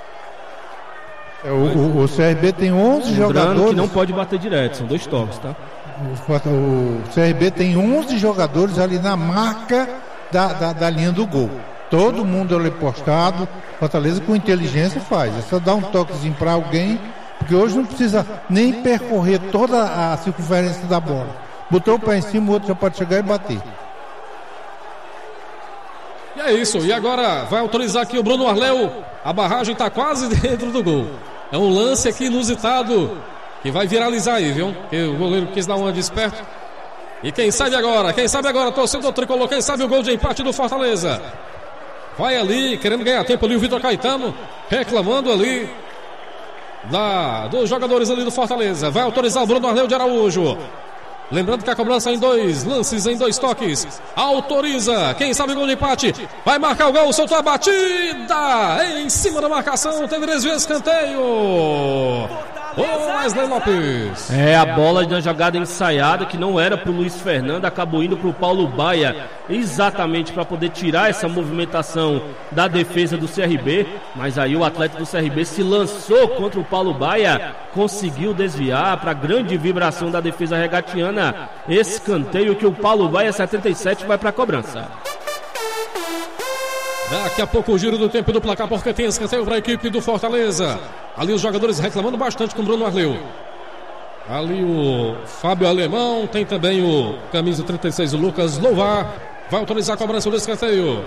O CRB tem 11 jogadores que não pode bater direto, são 2 toques, tá? O CRB tem 11 jogadores ali na marca da linha do gol. Todo mundo ali postado. Fortaleza com inteligência faz. É só dar um toquezinho para alguém, porque hoje não precisa nem percorrer toda a circunferência da bola. Botou o pé em cima, o outro já pode chegar e bater. E é isso. E agora vai autorizar aqui o Bruno Arleu. A barragem está quase dentro do gol. É um lance aqui inusitado que vai viralizar aí, viu? Que o goleiro quis dar uma de esperto. E quem sabe agora, torcedor tricolor, quem sabe o gol de empate do Fortaleza. Vai ali, querendo ganhar tempo ali o Vitor Caetano, reclamando ali dos jogadores ali do Fortaleza. Vai autorizar o Bruno Arleu de Araújo. Lembrando que a cobrança em 2 lances, em 2 toques. Autoriza. Quem sabe o gol de empate. Vai marcar o gol, soltou a batida. Em cima da marcação, teve desvio, escanteio. Wesley Lopes. A bola de uma jogada ensaiada que não era pro Luiz Fernando, acabou indo pro Paulo Baia, exatamente para poder tirar essa movimentação da defesa do CRB, mas aí o atleta do CRB se lançou contra o Paulo Baia, conseguiu desviar para grande vibração da defesa regatiana. Escanteio que o Paulo Baia 77 vai para cobrança. Daqui a pouco o giro do tempo do placar, porque tem escanteio para a equipe do Fortaleza. Ali os jogadores reclamando bastante com o Bruno Arleu. Ali o Fábio Alemão, tem também o camisa 36, o Lucas Louvar. Vai autorizar a cobrança do escanteio.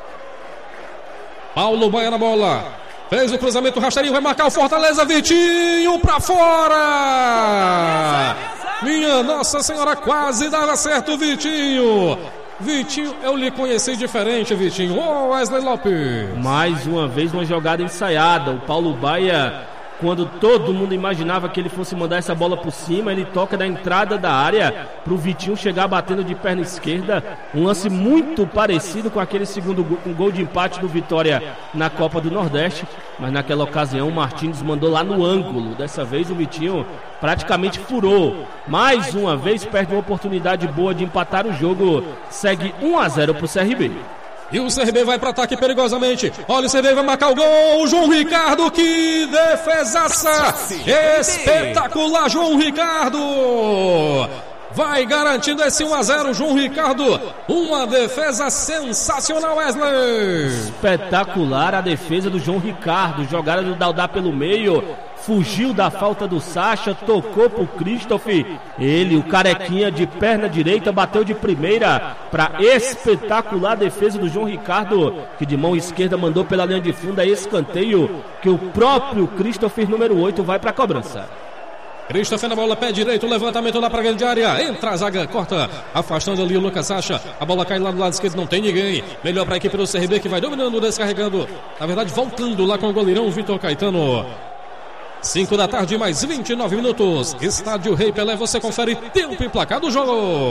Paulo Baia na bola. Fez o cruzamento, rasteirinho, vai marcar o Fortaleza. Vitinho para fora. Minha Nossa Senhora, quase dava certo o Vitinho. Vitinho, eu lhe conheci diferente, Vitinho. Wesley Lopes. Mais uma vez uma jogada ensaiada. O Paulo Baia, quando todo mundo imaginava que ele fosse mandar essa bola por cima, ele toca da entrada da área pro Vitinho chegar batendo de perna esquerda. Um lance muito parecido com aquele segundo gol de empate do Vitória na Copa do Nordeste. Mas naquela ocasião o Martins mandou lá no ângulo. Dessa vez o Vitinho praticamente furou. Mais uma vez perde uma oportunidade boa de empatar o jogo. Segue 1-0 pro CRB. E o CRB vai para ataque perigosamente. Olha, o CRB vai marcar o gol. João Ricardo, que defesaça! Espetacular, João Ricardo! Vai garantindo esse 1-0, João Ricardo. Uma defesa sensacional, Wesley. Espetacular a defesa do João Ricardo. Jogada do Daudá pelo meio. Fugiu da falta do Sacha, tocou pro Christopher. Ele, o carequinha de perna direita, bateu de primeira para espetacular defesa do João Ricardo, que de mão esquerda mandou pela linha de fundo. É escanteio que o próprio Christopher, número 8, vai para a cobrança. Christopher na bola, pé direito, levantamento lá pra grande área. Entra a zaga, corta, afastando ali o Lucas Sacha. A bola cai lá do lado esquerdo, não tem ninguém. Melhor pra equipe do CRB que vai dominando, descarregando. Na verdade, voltando lá com o goleirão Vitor Caetano. 5 da tarde, mais 29 minutos. Estádio Rei Pelé, você confere tempo e placar do jogo.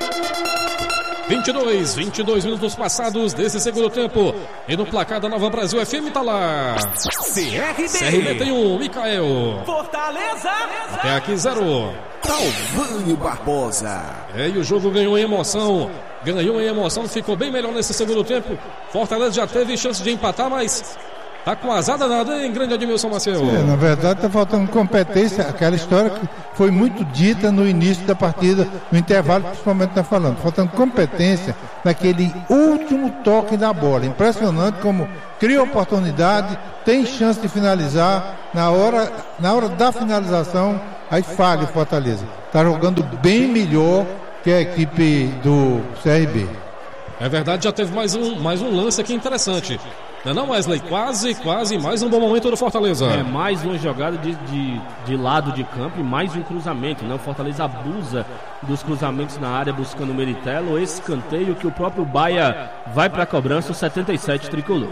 22 minutos passados desse segundo tempo. E no placar da Nova Brasil FM tá lá. CRB tem 1, Micael. Fortaleza. Até aqui 0. Calvânio Barbosa. E o jogo ganhou em emoção. Ficou bem melhor nesse segundo tempo. Fortaleza já teve chance de empatar, mas tá com azar danado, hein, grande Admilson Maciel? Na verdade tá faltando competência, aquela história que foi muito dita no início da partida, no intervalo principalmente tá falando, faltando competência naquele último toque da bola. Impressionante como cria oportunidade, tem chance de finalizar, na hora da finalização, aí falha o Fortaleza. Tá jogando bem melhor que a equipe do CRB. É verdade, já teve mais um lance aqui interessante. Não, Wesley, quase mais um bom momento do Fortaleza. Mais uma jogada de lado de campo e mais um cruzamento, né? O Fortaleza abusa dos cruzamentos na área buscando o Meritelo, escanteio que o próprio Baia vai para a cobrança, o 77 tricolor.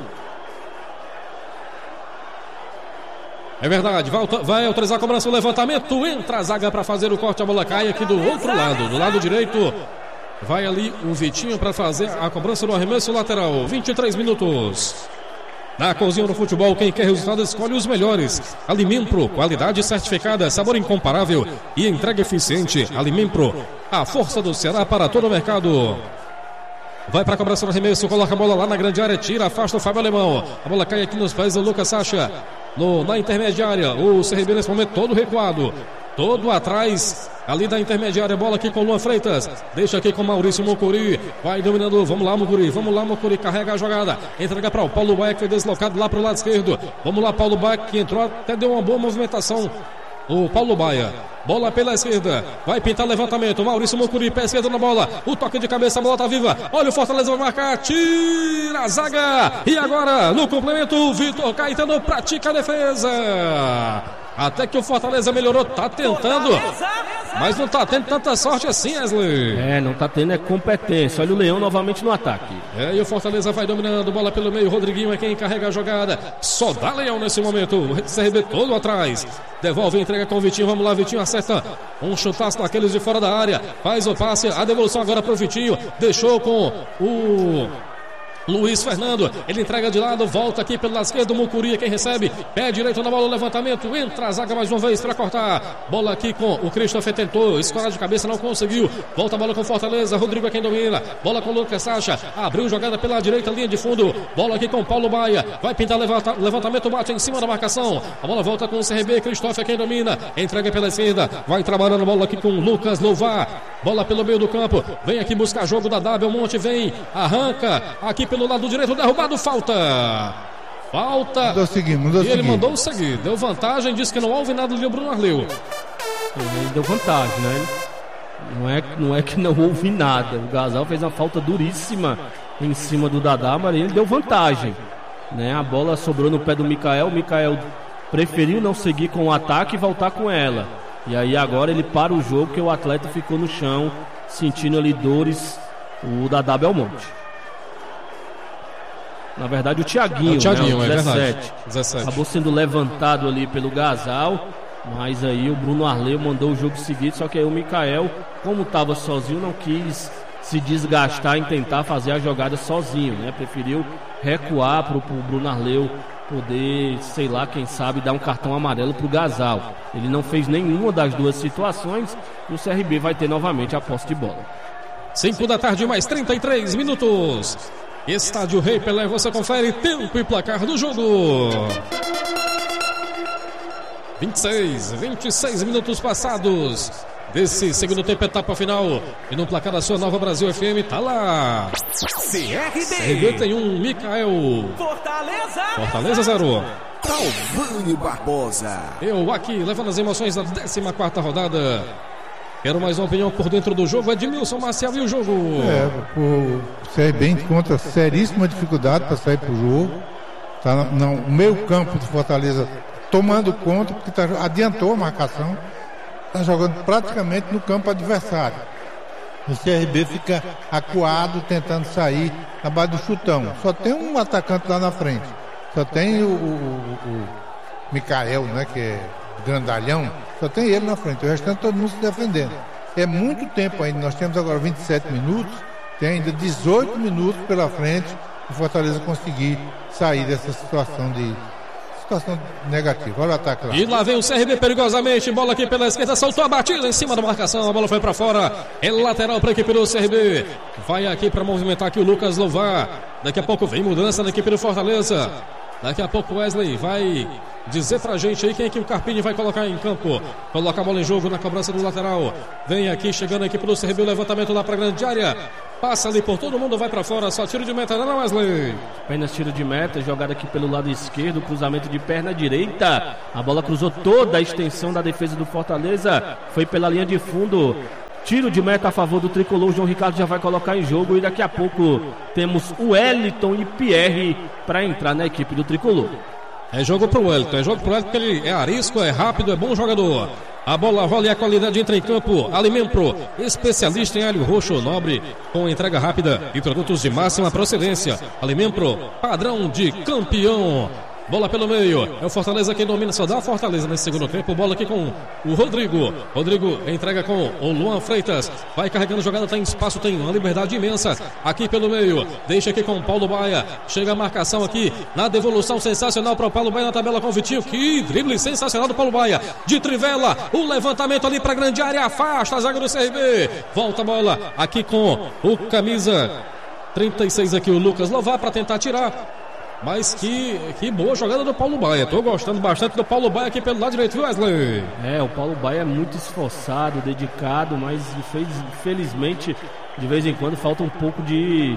É verdade, vai autorizar a cobrança, o levantamento, entra a zaga para fazer o corte, a bola cai aqui do outro lado, do lado direito. Vai ali o Vitinho para fazer a cobrança do arremesso lateral. 23 minutos. Na cozinha do futebol, quem quer resultado escolhe os melhores. Alimempro, qualidade certificada, sabor incomparável e entrega eficiente. Alimempro, a força do Ceará para todo o mercado. Vai para a cobrança do arremesso, coloca a bola lá na grande área, tira, afasta o Fábio Alemão. A bola cai aqui nos pés do Lucas Sacha. Na intermediária, o CRB nesse momento todo recuado. Todo atrás, ali da intermediária, bola aqui com Luan Freitas, deixa aqui com Maurício Mucuri, vai dominando, vamos lá Mucuri, carrega a jogada, entrega para o Paulo Baia que foi deslocado lá para o lado esquerdo, vamos lá Paulo Baia que entrou, até deu uma boa movimentação, o Paulo Baia, bola pela esquerda, vai pintar levantamento, Maurício Mucuri, pé esquerdo na bola, o toque de cabeça, a bola tá viva, olha o Fortaleza vai marcar, tira a zaga, e agora no complemento, o Vitor Caetano pratica a defesa. Até que o Fortaleza melhorou, tá tentando, mas não tá tendo tanta sorte assim, Wesley. Não tá tendo competência. Olha o Leão novamente no ataque. E o Fortaleza vai dominando, bola pelo meio, Rodriguinho é quem carrega a jogada. Só dá Leão nesse momento, o CRB todo atrás. Devolve, entrega com o Vitinho, vamos lá, Vitinho acerta um chutaço naqueles de fora da área. Faz o passe, a devolução agora pro Vitinho, deixou com o Luiz Fernando, ele entrega de lado, volta aqui pelo lado esquerdo, Mucuri, quem recebe, pé direito na bola, levantamento, entra a zaga mais uma vez para cortar, bola aqui com o Christopher, tentou, escola de cabeça, não conseguiu, volta a bola com Fortaleza, Rodrigo é quem domina, bola com o Lucas Sacha, abriu jogada pela direita, linha de fundo, bola aqui com Paulo Baia, vai pintar levantamento, bate em cima da marcação, a bola volta com o CRB, Christopher é quem domina, entrega pela esquerda, vai trabalhando a bola aqui com Lucas Louvar, bola pelo meio do campo, vem aqui buscar jogo da W, Monte vem, arranca, aqui pelo lado direito, derrubado, falta. Mandou seguir. Ele mandou seguir, deu vantagem, disse que não houve nada ali o Bruno Arleu. Ele deu vantagem, né? Não é que não houve nada. O Gasal fez uma falta duríssima em cima do Dadá, mas ele deu vantagem, né? A bola sobrou no pé do Micael. O Micael preferiu não seguir com o ataque e voltar com ela. E aí agora ele para o jogo, que o atleta ficou no chão, sentindo ali dores, o Dadá Belmonte. Na verdade o Thiaguinho, né, o 17. 17. Acabou sendo levantado ali pelo Gasal, mas aí o Bruno Arleu mandou o jogo seguir, só que aí o Micael, como estava sozinho, não quis se desgastar em tentar fazer a jogada sozinho, né? Preferiu recuar para o Bruno Arleu poder, sei lá, quem sabe dar um cartão amarelo para o Gasal. Ele não fez nenhuma das duas situações e o CRB vai ter novamente a posse de bola. 5 da tarde, mais 33 minutos. Estádio Rei Pelé, você confere tempo e placar do jogo. 26 minutos passados desse segundo tempo, etapa final. E no placar da sua Nova Brasil FM, tá lá. CRB tem 1, Micael. Fortaleza 0. Calvânio Barbosa. Eu aqui, levando as emoções da 14ª rodada. Quero mais uma opinião por dentro do jogo. Edmilson Maciel, e o jogo? O CRB encontra seríssima dificuldade para sair para o jogo. Tá no meio campo de Fortaleza tomando conta, porque adiantou a marcação. está jogando praticamente no campo adversário. O CRB fica acuado tentando sair na base do chutão. Só tem um atacante lá na frente. Só tem o Micael, né, que é grandalhão. Só tem ele na frente. O restante todo mundo se defendendo. É muito tempo ainda. Nós temos agora 27 minutos. Tem ainda 18 minutos pela frente. O Fortaleza conseguir sair dessa situação negativa. Olha o ataque lá. E lá vem o CRB perigosamente. Bola aqui pela esquerda. Saltou a batida em cima da marcação. A bola foi para fora. É lateral para a equipe do CRB. Vai aqui para movimentar aqui o Lucas Louvar. Daqui a pouco vem mudança na equipe do Fortaleza. Daqui a pouco o Wesley vai dizer pra gente aí quem é que o Carpini vai colocar em campo. Coloca a bola em jogo na cobrança do lateral. Vem aqui chegando a equipe do CRB. O levantamento lá pra grande área. Passa ali por todo mundo, vai pra fora. Só tiro de meta, não, Wesley? Apenas tiro de meta, jogada aqui pelo lado esquerdo. Cruzamento de perna direita. A bola cruzou toda a extensão da defesa do Fortaleza. Foi pela linha de fundo. Tiro de meta a favor do tricolor. O João Ricardo já vai colocar em jogo. E daqui a pouco temos o Wellington e Pierre para entrar na equipe do tricolor. É jogo pro Wellington. É jogo pro Wellington porque ele é arisco, é rápido, é bom jogador. A bola rola e a qualidade entra em campo. Alimempro, especialista em alho roxo nobre, com entrega rápida e produtos de máxima procedência. Alimempro, padrão de campeão. Bola pelo meio, é o Fortaleza quem domina, só dá a Fortaleza nesse segundo tempo. Bola aqui com o Rodrigo. Rodrigo entrega com o Luan Freitas. Vai carregando jogada, tem espaço, tem uma liberdade imensa. Aqui pelo meio, deixa aqui com o Paulo Baia. Chega a marcação aqui na devolução sensacional para o Paulo Baia na tabela com o Vitinho. Que drible sensacional do Paulo Baia. De trivela, o levantamento ali para a grande área, afasta a zaga do CRB. Volta a bola aqui com o camisa 36 aqui, o Lucas Louvar, para tentar tirar. Mas que boa jogada do Paulo Baia. Tô gostando bastante do Paulo Baia aqui pelo lado direito, viu, Wesley? O Paulo Baia é muito esforçado, dedicado, mas infelizmente de vez em quando falta um pouco de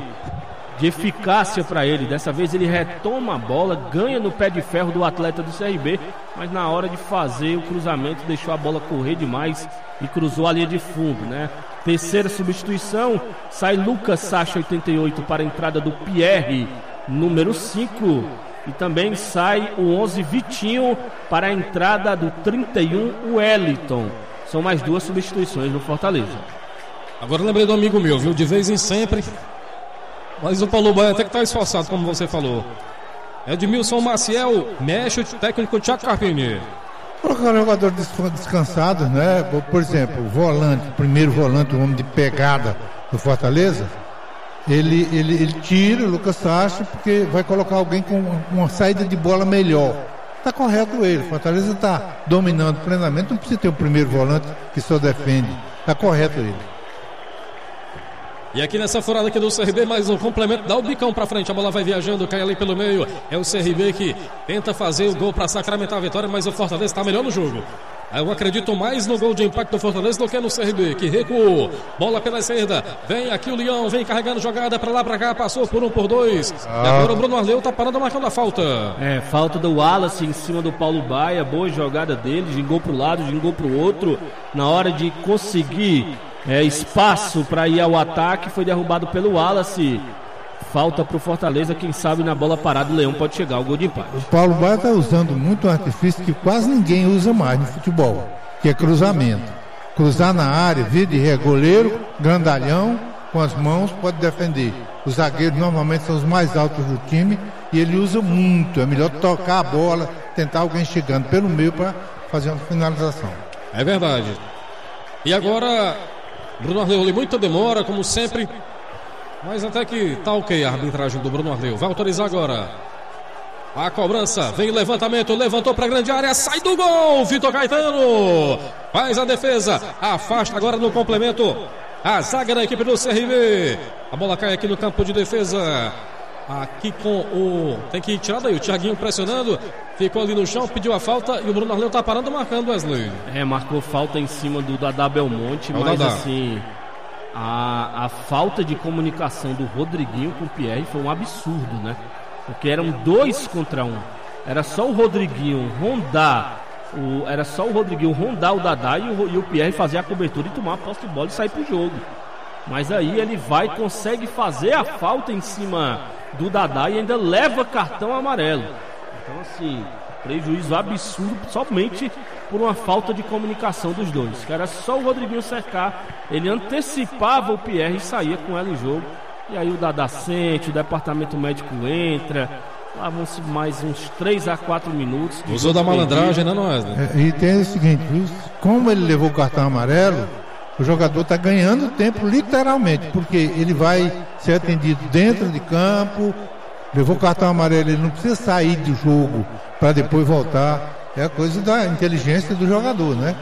eficácia para ele. Dessa vez ele retoma a bola, ganha no pé de ferro do atleta do CRB, mas na hora de fazer o cruzamento deixou a bola correr demais e cruzou a linha de fundo, né? Terceira substituição, sai Lucas Sacha 88 para a entrada do Pierre número 5, e também sai o 11 Vitinho para a entrada do 31 Wellington. São mais duas substituições no Fortaleza. Agora lembrei do amigo meu, viu? De vez em sempre. Mas o Paulo Baia até que tá esforçado, como você falou. Edmilson Maciel, mexe o técnico Thiago Carpini. Colocar jogador descansado, né? Por exemplo, o volante, o primeiro volante, o homem de pegada do Fortaleza. Ele tira o Lucas Sacha porque vai colocar alguém com uma saída de bola melhor. Está correto ele. Fortaleza está dominando plenamente. Não precisa ter um primeiro volante que só defende. Está correto ele. E aqui nessa furada aqui do CRB, mais um complemento, dá o bicão pra frente, a bola vai viajando, cai ali pelo meio. É o CRB que tenta fazer o gol pra sacramentar a vitória, mas o Fortaleza está melhor no jogo. Eu acredito mais no gol de impacto do Fortaleza do que no CRB, que recuou. Bola pela esquerda, vem aqui o Leão, vem carregando jogada pra lá, pra cá, passou por 1 por 2. E agora o Bruno Arleu tá parando, marcando a falta. Falta do Wallace em cima do Paulo Baia, boa jogada dele, gingou pro lado, gingou pro outro. Na hora de conseguir espaço para ir ao ataque, foi derrubado pelo Wallace. Falta pro Fortaleza, quem sabe na bola parada o Leão pode chegar ao gol de empate. O Paulo Baia está usando muito um artifício que quase ninguém usa mais no futebol, que é cruzamento. Cruzar na área, via de ré, goleiro, grandalhão, com as mãos, pode defender. Os zagueiros normalmente são os mais altos do time e ele usa muito. É melhor tocar a bola, tentar alguém chegando pelo meio para fazer uma finalização. É verdade. E agora Bruno Arleu, muita demora, como sempre, mas até que tá ok a arbitragem do Bruno Arleu. Vai autorizar agora a cobrança, vem o levantamento, levantou para a grande área, sai do gol, Vitor Caetano faz a defesa, afasta agora no complemento a zaga da equipe do CRB. A bola cai aqui no campo de defesa, aqui com o... tem que tirar daí, o Thiaguinho pressionando, ficou ali no chão, pediu a falta e o Bruno Arleu tá parando, marcando, Wesley. Marcou falta em cima do Dadá Belmonte, mas Dadá, assim, a falta de comunicação do Rodriguinho com o Pierre foi um absurdo, né? Porque eram 2 contra 1. Era só o Rodriguinho rondar o Dadá e o Pierre fazer a cobertura e tomar a posse de bola e sair pro jogo. Mas aí ele consegue fazer a falta em cima do Dadá e ainda leva cartão amarelo. Então assim, prejuízo absurdo somente por uma falta de comunicação dos dois, que era só o Rodriguinho cercar, ele antecipava o Pierre e saía com ela em jogo, e aí o Dadá sente, o departamento médico entra, lá vão-se mais uns 3 a 4 minutos. Usou da malandragem, né, Wesley? E tem o seguinte, como ele levou o cartão amarelo, o jogador está ganhando tempo literalmente, porque ele vai ser atendido dentro de campo, levou o cartão amarelo, ele não precisa sair do jogo para depois voltar. É a coisa da inteligência do jogador, né?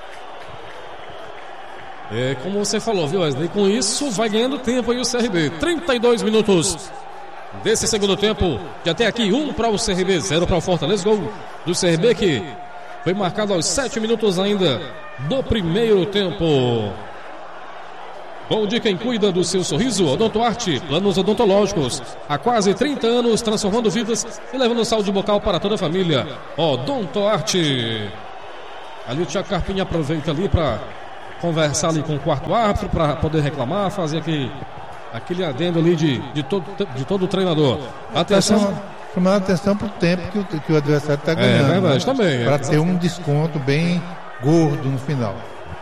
É como você falou, viu, Wesley? Com isso vai ganhando tempo aí o CRB. 32 minutos desse segundo tempo. E até aqui 1 para o CRB, 0 para o Fortaleza. Gol do CRB que foi marcado aos 7 minutos ainda do primeiro tempo. Gol de quem cuida do seu sorriso, Odontoarte, planos odontológicos. Há quase 30 anos, transformando vidas e levando saúde bucal para toda a família. Odontoarte. Ali o Thiago Carpini aproveita ali para conversar ali com o quarto árbitro, para poder reclamar, fazer aquele adendo ali de todo o treinador. Atenção. Chamando a atenção para o tempo que o adversário está ganhando. É verdade, também. Para ter um desconto bem gordo no final.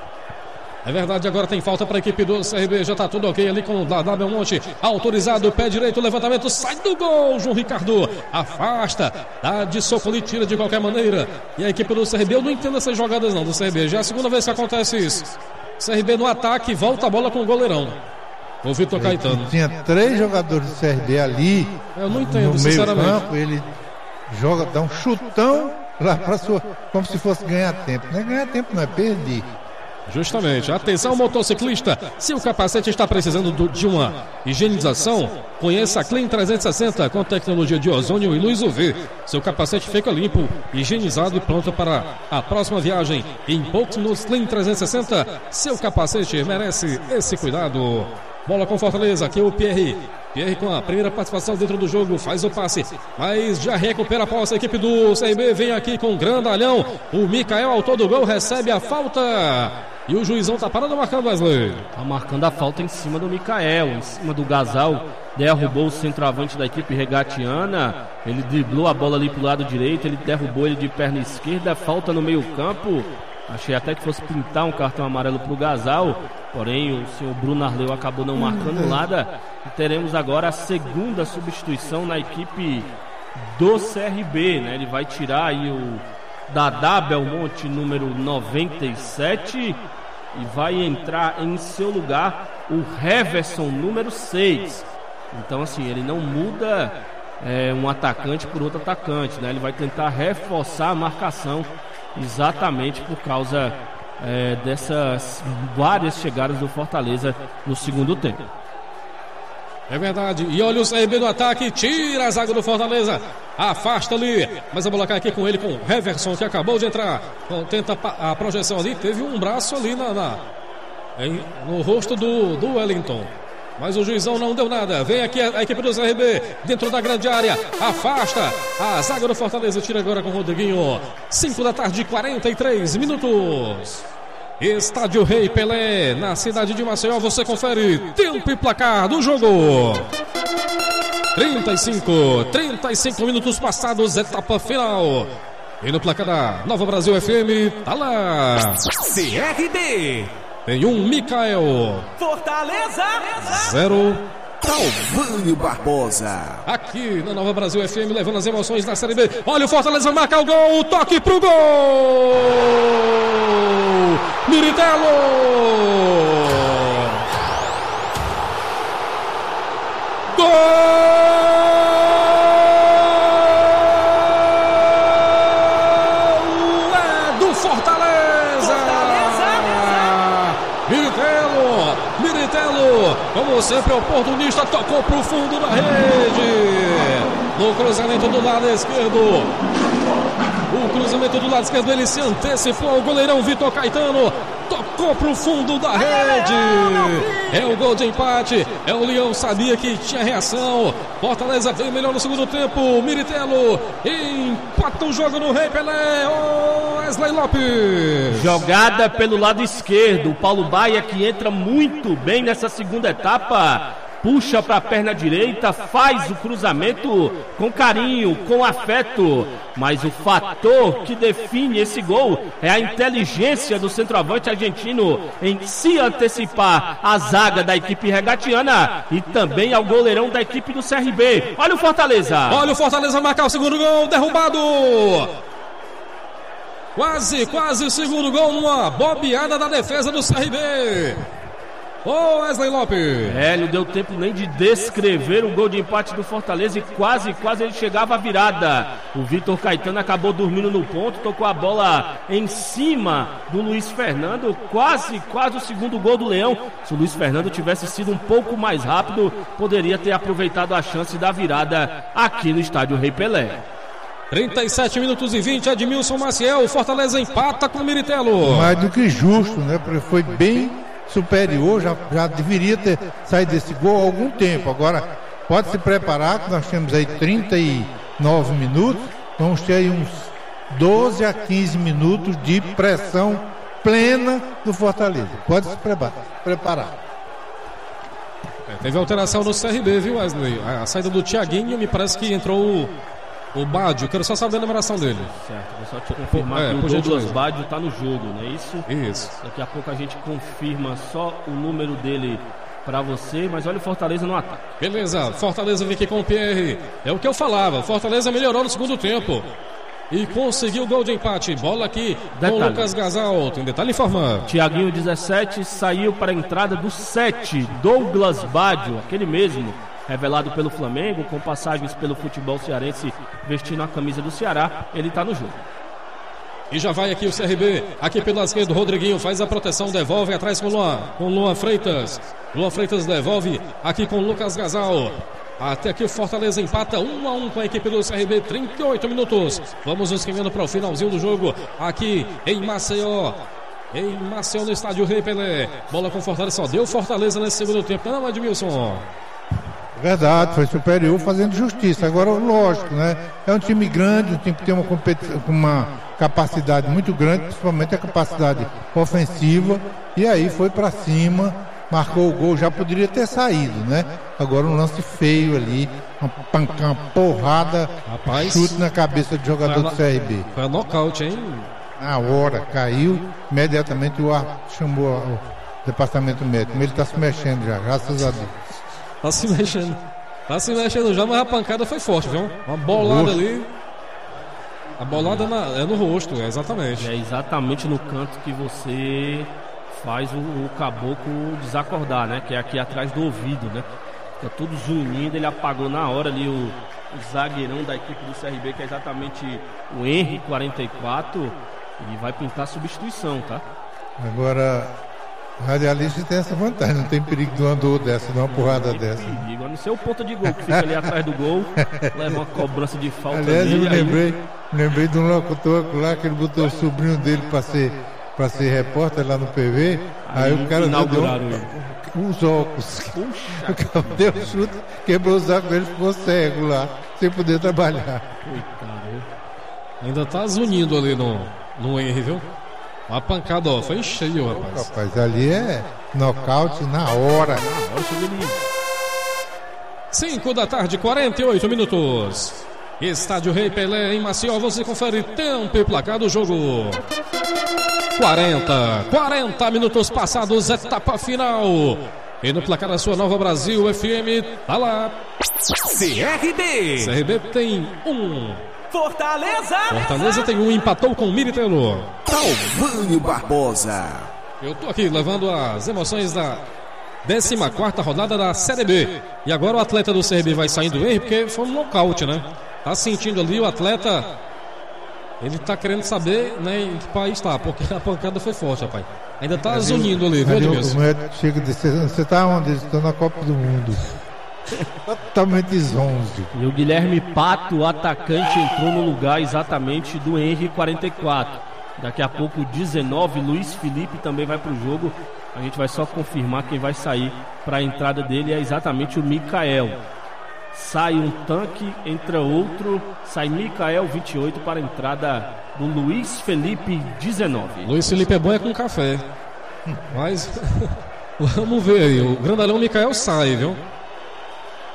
É verdade, agora tem falta para a equipe do CRB, já está tudo ok ali com o Dadá Belmonte, autorizado, pé direito, levantamento, sai do gol, João Ricardo, afasta, dá de soco ali, tira de qualquer maneira, e a equipe do CRB, eu não entendo essas jogadas não do CRB, já é a segunda vez que acontece isso, CRB no ataque, volta a bola com o goleirão, o Vitor Caetano. Tinha 3 jogadores do CRB ali, eu não entendo, no sinceramente. Meio campo, ele joga, dá um chutão lá para sua, como se fosse ganhar tempo, não é ganhar tempo, não é perder. Justamente, atenção motociclista, se o capacete está precisando de uma higienização, conheça a Clean 360 com tecnologia de ozônio e luz UV. Seu capacete fica limpo, higienizado e pronto para a próxima viagem. Em poucos minutos, Clean 360, seu capacete merece esse cuidado. Bola com Fortaleza, aqui o Pierre com a primeira participação dentro do jogo, faz o passe, mas já recupera a posse. A equipe do CRB vem aqui com grandalhão. O Mikael, autor do gol, recebe a falta. E o juizão tá parando marcando, Wesley. Tá marcando a falta em cima do Mikael, em cima do Gasal. Derrubou o centroavante da equipe regatiana. Ele driblou a bola ali pro lado direito, ele derrubou ele de perna esquerda. Falta no meio campo. Achei até que fosse pintar um cartão amarelo pro Gasal, porém o senhor Bruno Arleu acabou não marcando nada. E teremos agora a segunda substituição na equipe do CRB, né? Ele vai tirar aí o Dadá Belmonte, número 97, e vai entrar em seu lugar o Heverson, número 6. Então assim, ele não muda um atacante por outro atacante, né? Ele vai tentar reforçar a marcação exatamente por causa dessas várias chegadas do Fortaleza no segundo tempo. É verdade, e olha o CRB no ataque, tira a zaga do Fortaleza, afasta ali, mas a bola cai aqui com ele, com o Heverson, que acabou de entrar, tenta a projeção ali, teve um braço ali no rosto do Wellington. Mas o juizão não deu nada. Vem aqui a equipe do CRB dentro da grande área. Afasta a zaga do Fortaleza. Tira agora com o Rodriguinho. 5 da tarde, 43 minutos. Estádio Rei Pelé, na cidade de Maceió. Você confere tempo e placar do jogo. 35 minutos passados, etapa final. E no placar da Nova Brasil FM, tá lá. CRB. Tem um Mikael. Fortaleza. 0. Calvânio Barbosa. Aqui na Nova Brasil FM, levando as emoções da Série B. Olha o Fortaleza marcar o gol. Toque pro gol. Miritelo. Gol. Como sempre, oportunista, tocou pro fundo da rede. No cruzamento do lado esquerdo. O cruzamento do lado esquerdo, ele se antecipou ao goleirão Vitor Caetano. Tocou pro fundo da rede. É o gol de empate. É o Leão, sabia que tinha reação. Fortaleza veio melhor no segundo tempo. Miritelo empata o jogo no Rei Pelé. Wesley Lopes. Jogada pelo lado esquerdo. O Paulo Baia, que entra muito bem nessa segunda etapa, puxa para a perna direita, faz o cruzamento com carinho, com afeto. Mas o fator que define esse gol é a inteligência do centroavante argentino em se antecipar à zaga da equipe regatiana e também ao goleirão da equipe do CRB. Olha o Fortaleza. Olha o Fortaleza marcar o segundo gol, derrubado. Quase o segundo gol numa bobeada da defesa do CRB. Ô Wesley Lopes. Não deu tempo nem de descrever o gol de empate do Fortaleza e quase ele chegava à virada. O Vitor Caetano acabou dormindo no ponto, tocou a bola em cima do Luiz Fernando. Quase o segundo gol do Leão. Se o Luiz Fernando tivesse sido um pouco mais rápido, poderia ter aproveitado a chance da virada aqui no estádio Rei Pelé. 37 minutos e 20, Edmilson Maciel. O Fortaleza empata com o Miritelo. Mais do que justo, né? Porque foi bem superior, já deveria ter saído desse gol há algum tempo. Agora pode se preparar, que nós temos aí 39 minutos, vamos ter aí uns 12 a 15 minutos de pressão plena do Fortaleza. Pode se preparar. Teve alteração no CRB, viu, Wesley? A saída do Thiaguinho, me parece que entrou o Bádio. Quero só saber a numeração dele. Certo, vou só te confirmar que o Douglas Bádio tá no jogo, não é isso? Isso. Daqui a pouco a gente confirma só o número dele pra você, mas olha o Fortaleza no ataque. Beleza, Fortaleza vem aqui com o Pierre. É o que eu falava, Fortaleza melhorou no segundo tempo e conseguiu o gol de empate. Bola aqui com o Lucas Gasal. Tem detalhe informando. Thiaguinho 17 saiu para a entrada do 7, Douglas Bádio, aquele mesmo, revelado pelo Flamengo, com passagens pelo futebol cearense, vestindo a camisa do Ceará. Ele está no jogo. E já vai aqui o CRB, aqui pela esquerda, o Rodriguinho faz a proteção, devolve atrás com o Luan Freitas. Luan Freitas devolve aqui com o Lucas Gasal. Até aqui o Fortaleza empata 1-1 com a equipe do CRB, 38 minutos. Vamos nos caminhando para o finalzinho do jogo, aqui em Maceió. No estádio Rei Pelé. Bola com Fortaleza, só deu Fortaleza nesse segundo tempo, não, Edmilson? Verdade, foi superior fazendo justiça. Agora, lógico, né? É um time grande, um time que tem uma capacidade muito grande, principalmente a capacidade ofensiva. E aí foi pra cima, marcou o gol, já poderia ter saído, né? Agora um lance feio ali, uma porrada, rapaz, chute na cabeça do jogador do CRB. Foi um nocaute, hein? Na hora, caiu, imediatamente o árbitro chamou o departamento médico. Ele tá se mexendo já, graças a Deus. Tá se mexendo já, mas a pancada foi forte, viu? Uma bolada ali. A bolada é no rosto, exatamente. É exatamente no canto que você faz o caboclo desacordar, né? Que é aqui atrás do ouvido, né? Fica tudo zunindo, ele apagou na hora ali o zagueirão da equipe do CRB, que é exatamente o Henry 44, e vai pintar substituição, tá? Agora, radialista tem essa vantagem, não tem perigo de uma dor dessa, de uma porrada dessa. Perigo, a não ser o ponta de gol que fica ali atrás do gol, leva uma cobrança de falta. Aliás, ali, eu me lembrei de um locutor lá que ele botou o sobrinho dele para ser repórter lá no PV. Aí o cara deu os óculos. Puxa. Deu chute, quebrou os óculos, ele ficou cego lá, sem poder trabalhar. Coitado. Ainda tá zunindo ali no Henry, viu? Uma pancada, ó, foi cheio, rapaz. Rapaz, ali é nocaute na hora. 5 da tarde, 48 minutos. Estádio Rei Pelé em Maceió, você confere tempo e placar do jogo. 40 minutos passados, etapa final. E no placar da sua Nova Brasil FM, tá lá. CRB tem 1. Fortaleza tem 1, empatou com o Miritelo. Talvânio Barbosa. Eu tô aqui levando as emoções da 14ª rodada da Série B. E agora o atleta do CRB vai saindo erro, porque foi um nocaute, né? Tá sentindo ali o atleta. Ele tá querendo saber, né, em que país tá, porque a pancada foi forte, rapaz. Ainda tá zunindo ali, viu, Edmilson? Chega de você tá onde? Estou na Copa do Mundo. Totalmente zonzo. E o Guilherme Pato, o atacante, entrou no lugar exatamente do Henry 44. Daqui a pouco 19, Luiz Felipe também vai pro jogo. A gente vai só confirmar quem vai sair para a entrada dele, é exatamente o Mikael. Sai um tanque, entra outro, sai Mikael 28 para a entrada do Luiz Felipe 19. Luiz Felipe é bom com café. Mas vamos ver aí, o grandalhão Mikael sai, viu?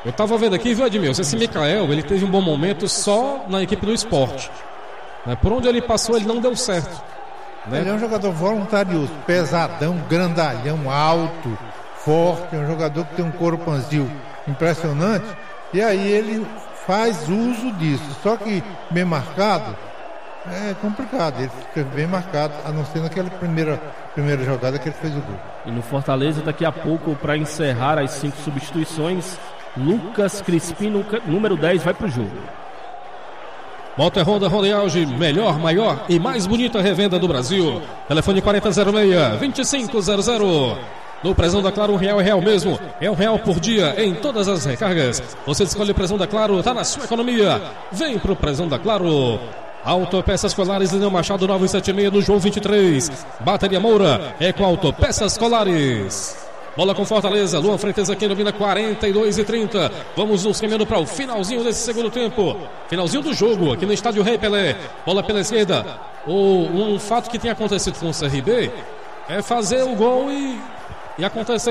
Eu tava vendo aqui, viu, Edmilson? Esse Mikael, ele teve um bom momento só na equipe do Sport. Né? Por onde ele passou, ele não deu certo. Né? Ele é um jogador voluntarioso, pesadão, grandalhão, alto, forte. É um jogador que tem um corpanzil impressionante. E aí ele faz uso disso. Só que bem marcado, é complicado. Ele fica bem marcado, a não ser naquela primeira jogada que ele fez o gol. E no Fortaleza, daqui a pouco, para encerrar as 5 substituições, Lucas Crispim, número 10, vai pro jogo. Moto Honda em auge, melhor, maior e mais bonita revenda do Brasil. Telefone 4006-2500. No Prezão da Claro, R$1 é real mesmo. É R$1 por dia em todas as recargas. Você escolhe o Prezão da Claro, tá na sua economia. Vem pro Prezão da Claro. Autopeças Colares, Lineu Machado 976 no João 23. Bateria Moura é com Autopeças Colares. Bola com Fortaleza, Luan Freitas aqui domina 42-30. Vamos nos caminhando para o finalzinho desse segundo tempo. Finalzinho do jogo aqui no estádio Rei Pelé. Bola pela esquerda. Um fato que tem acontecido com o CRB é fazer o gol e acontecer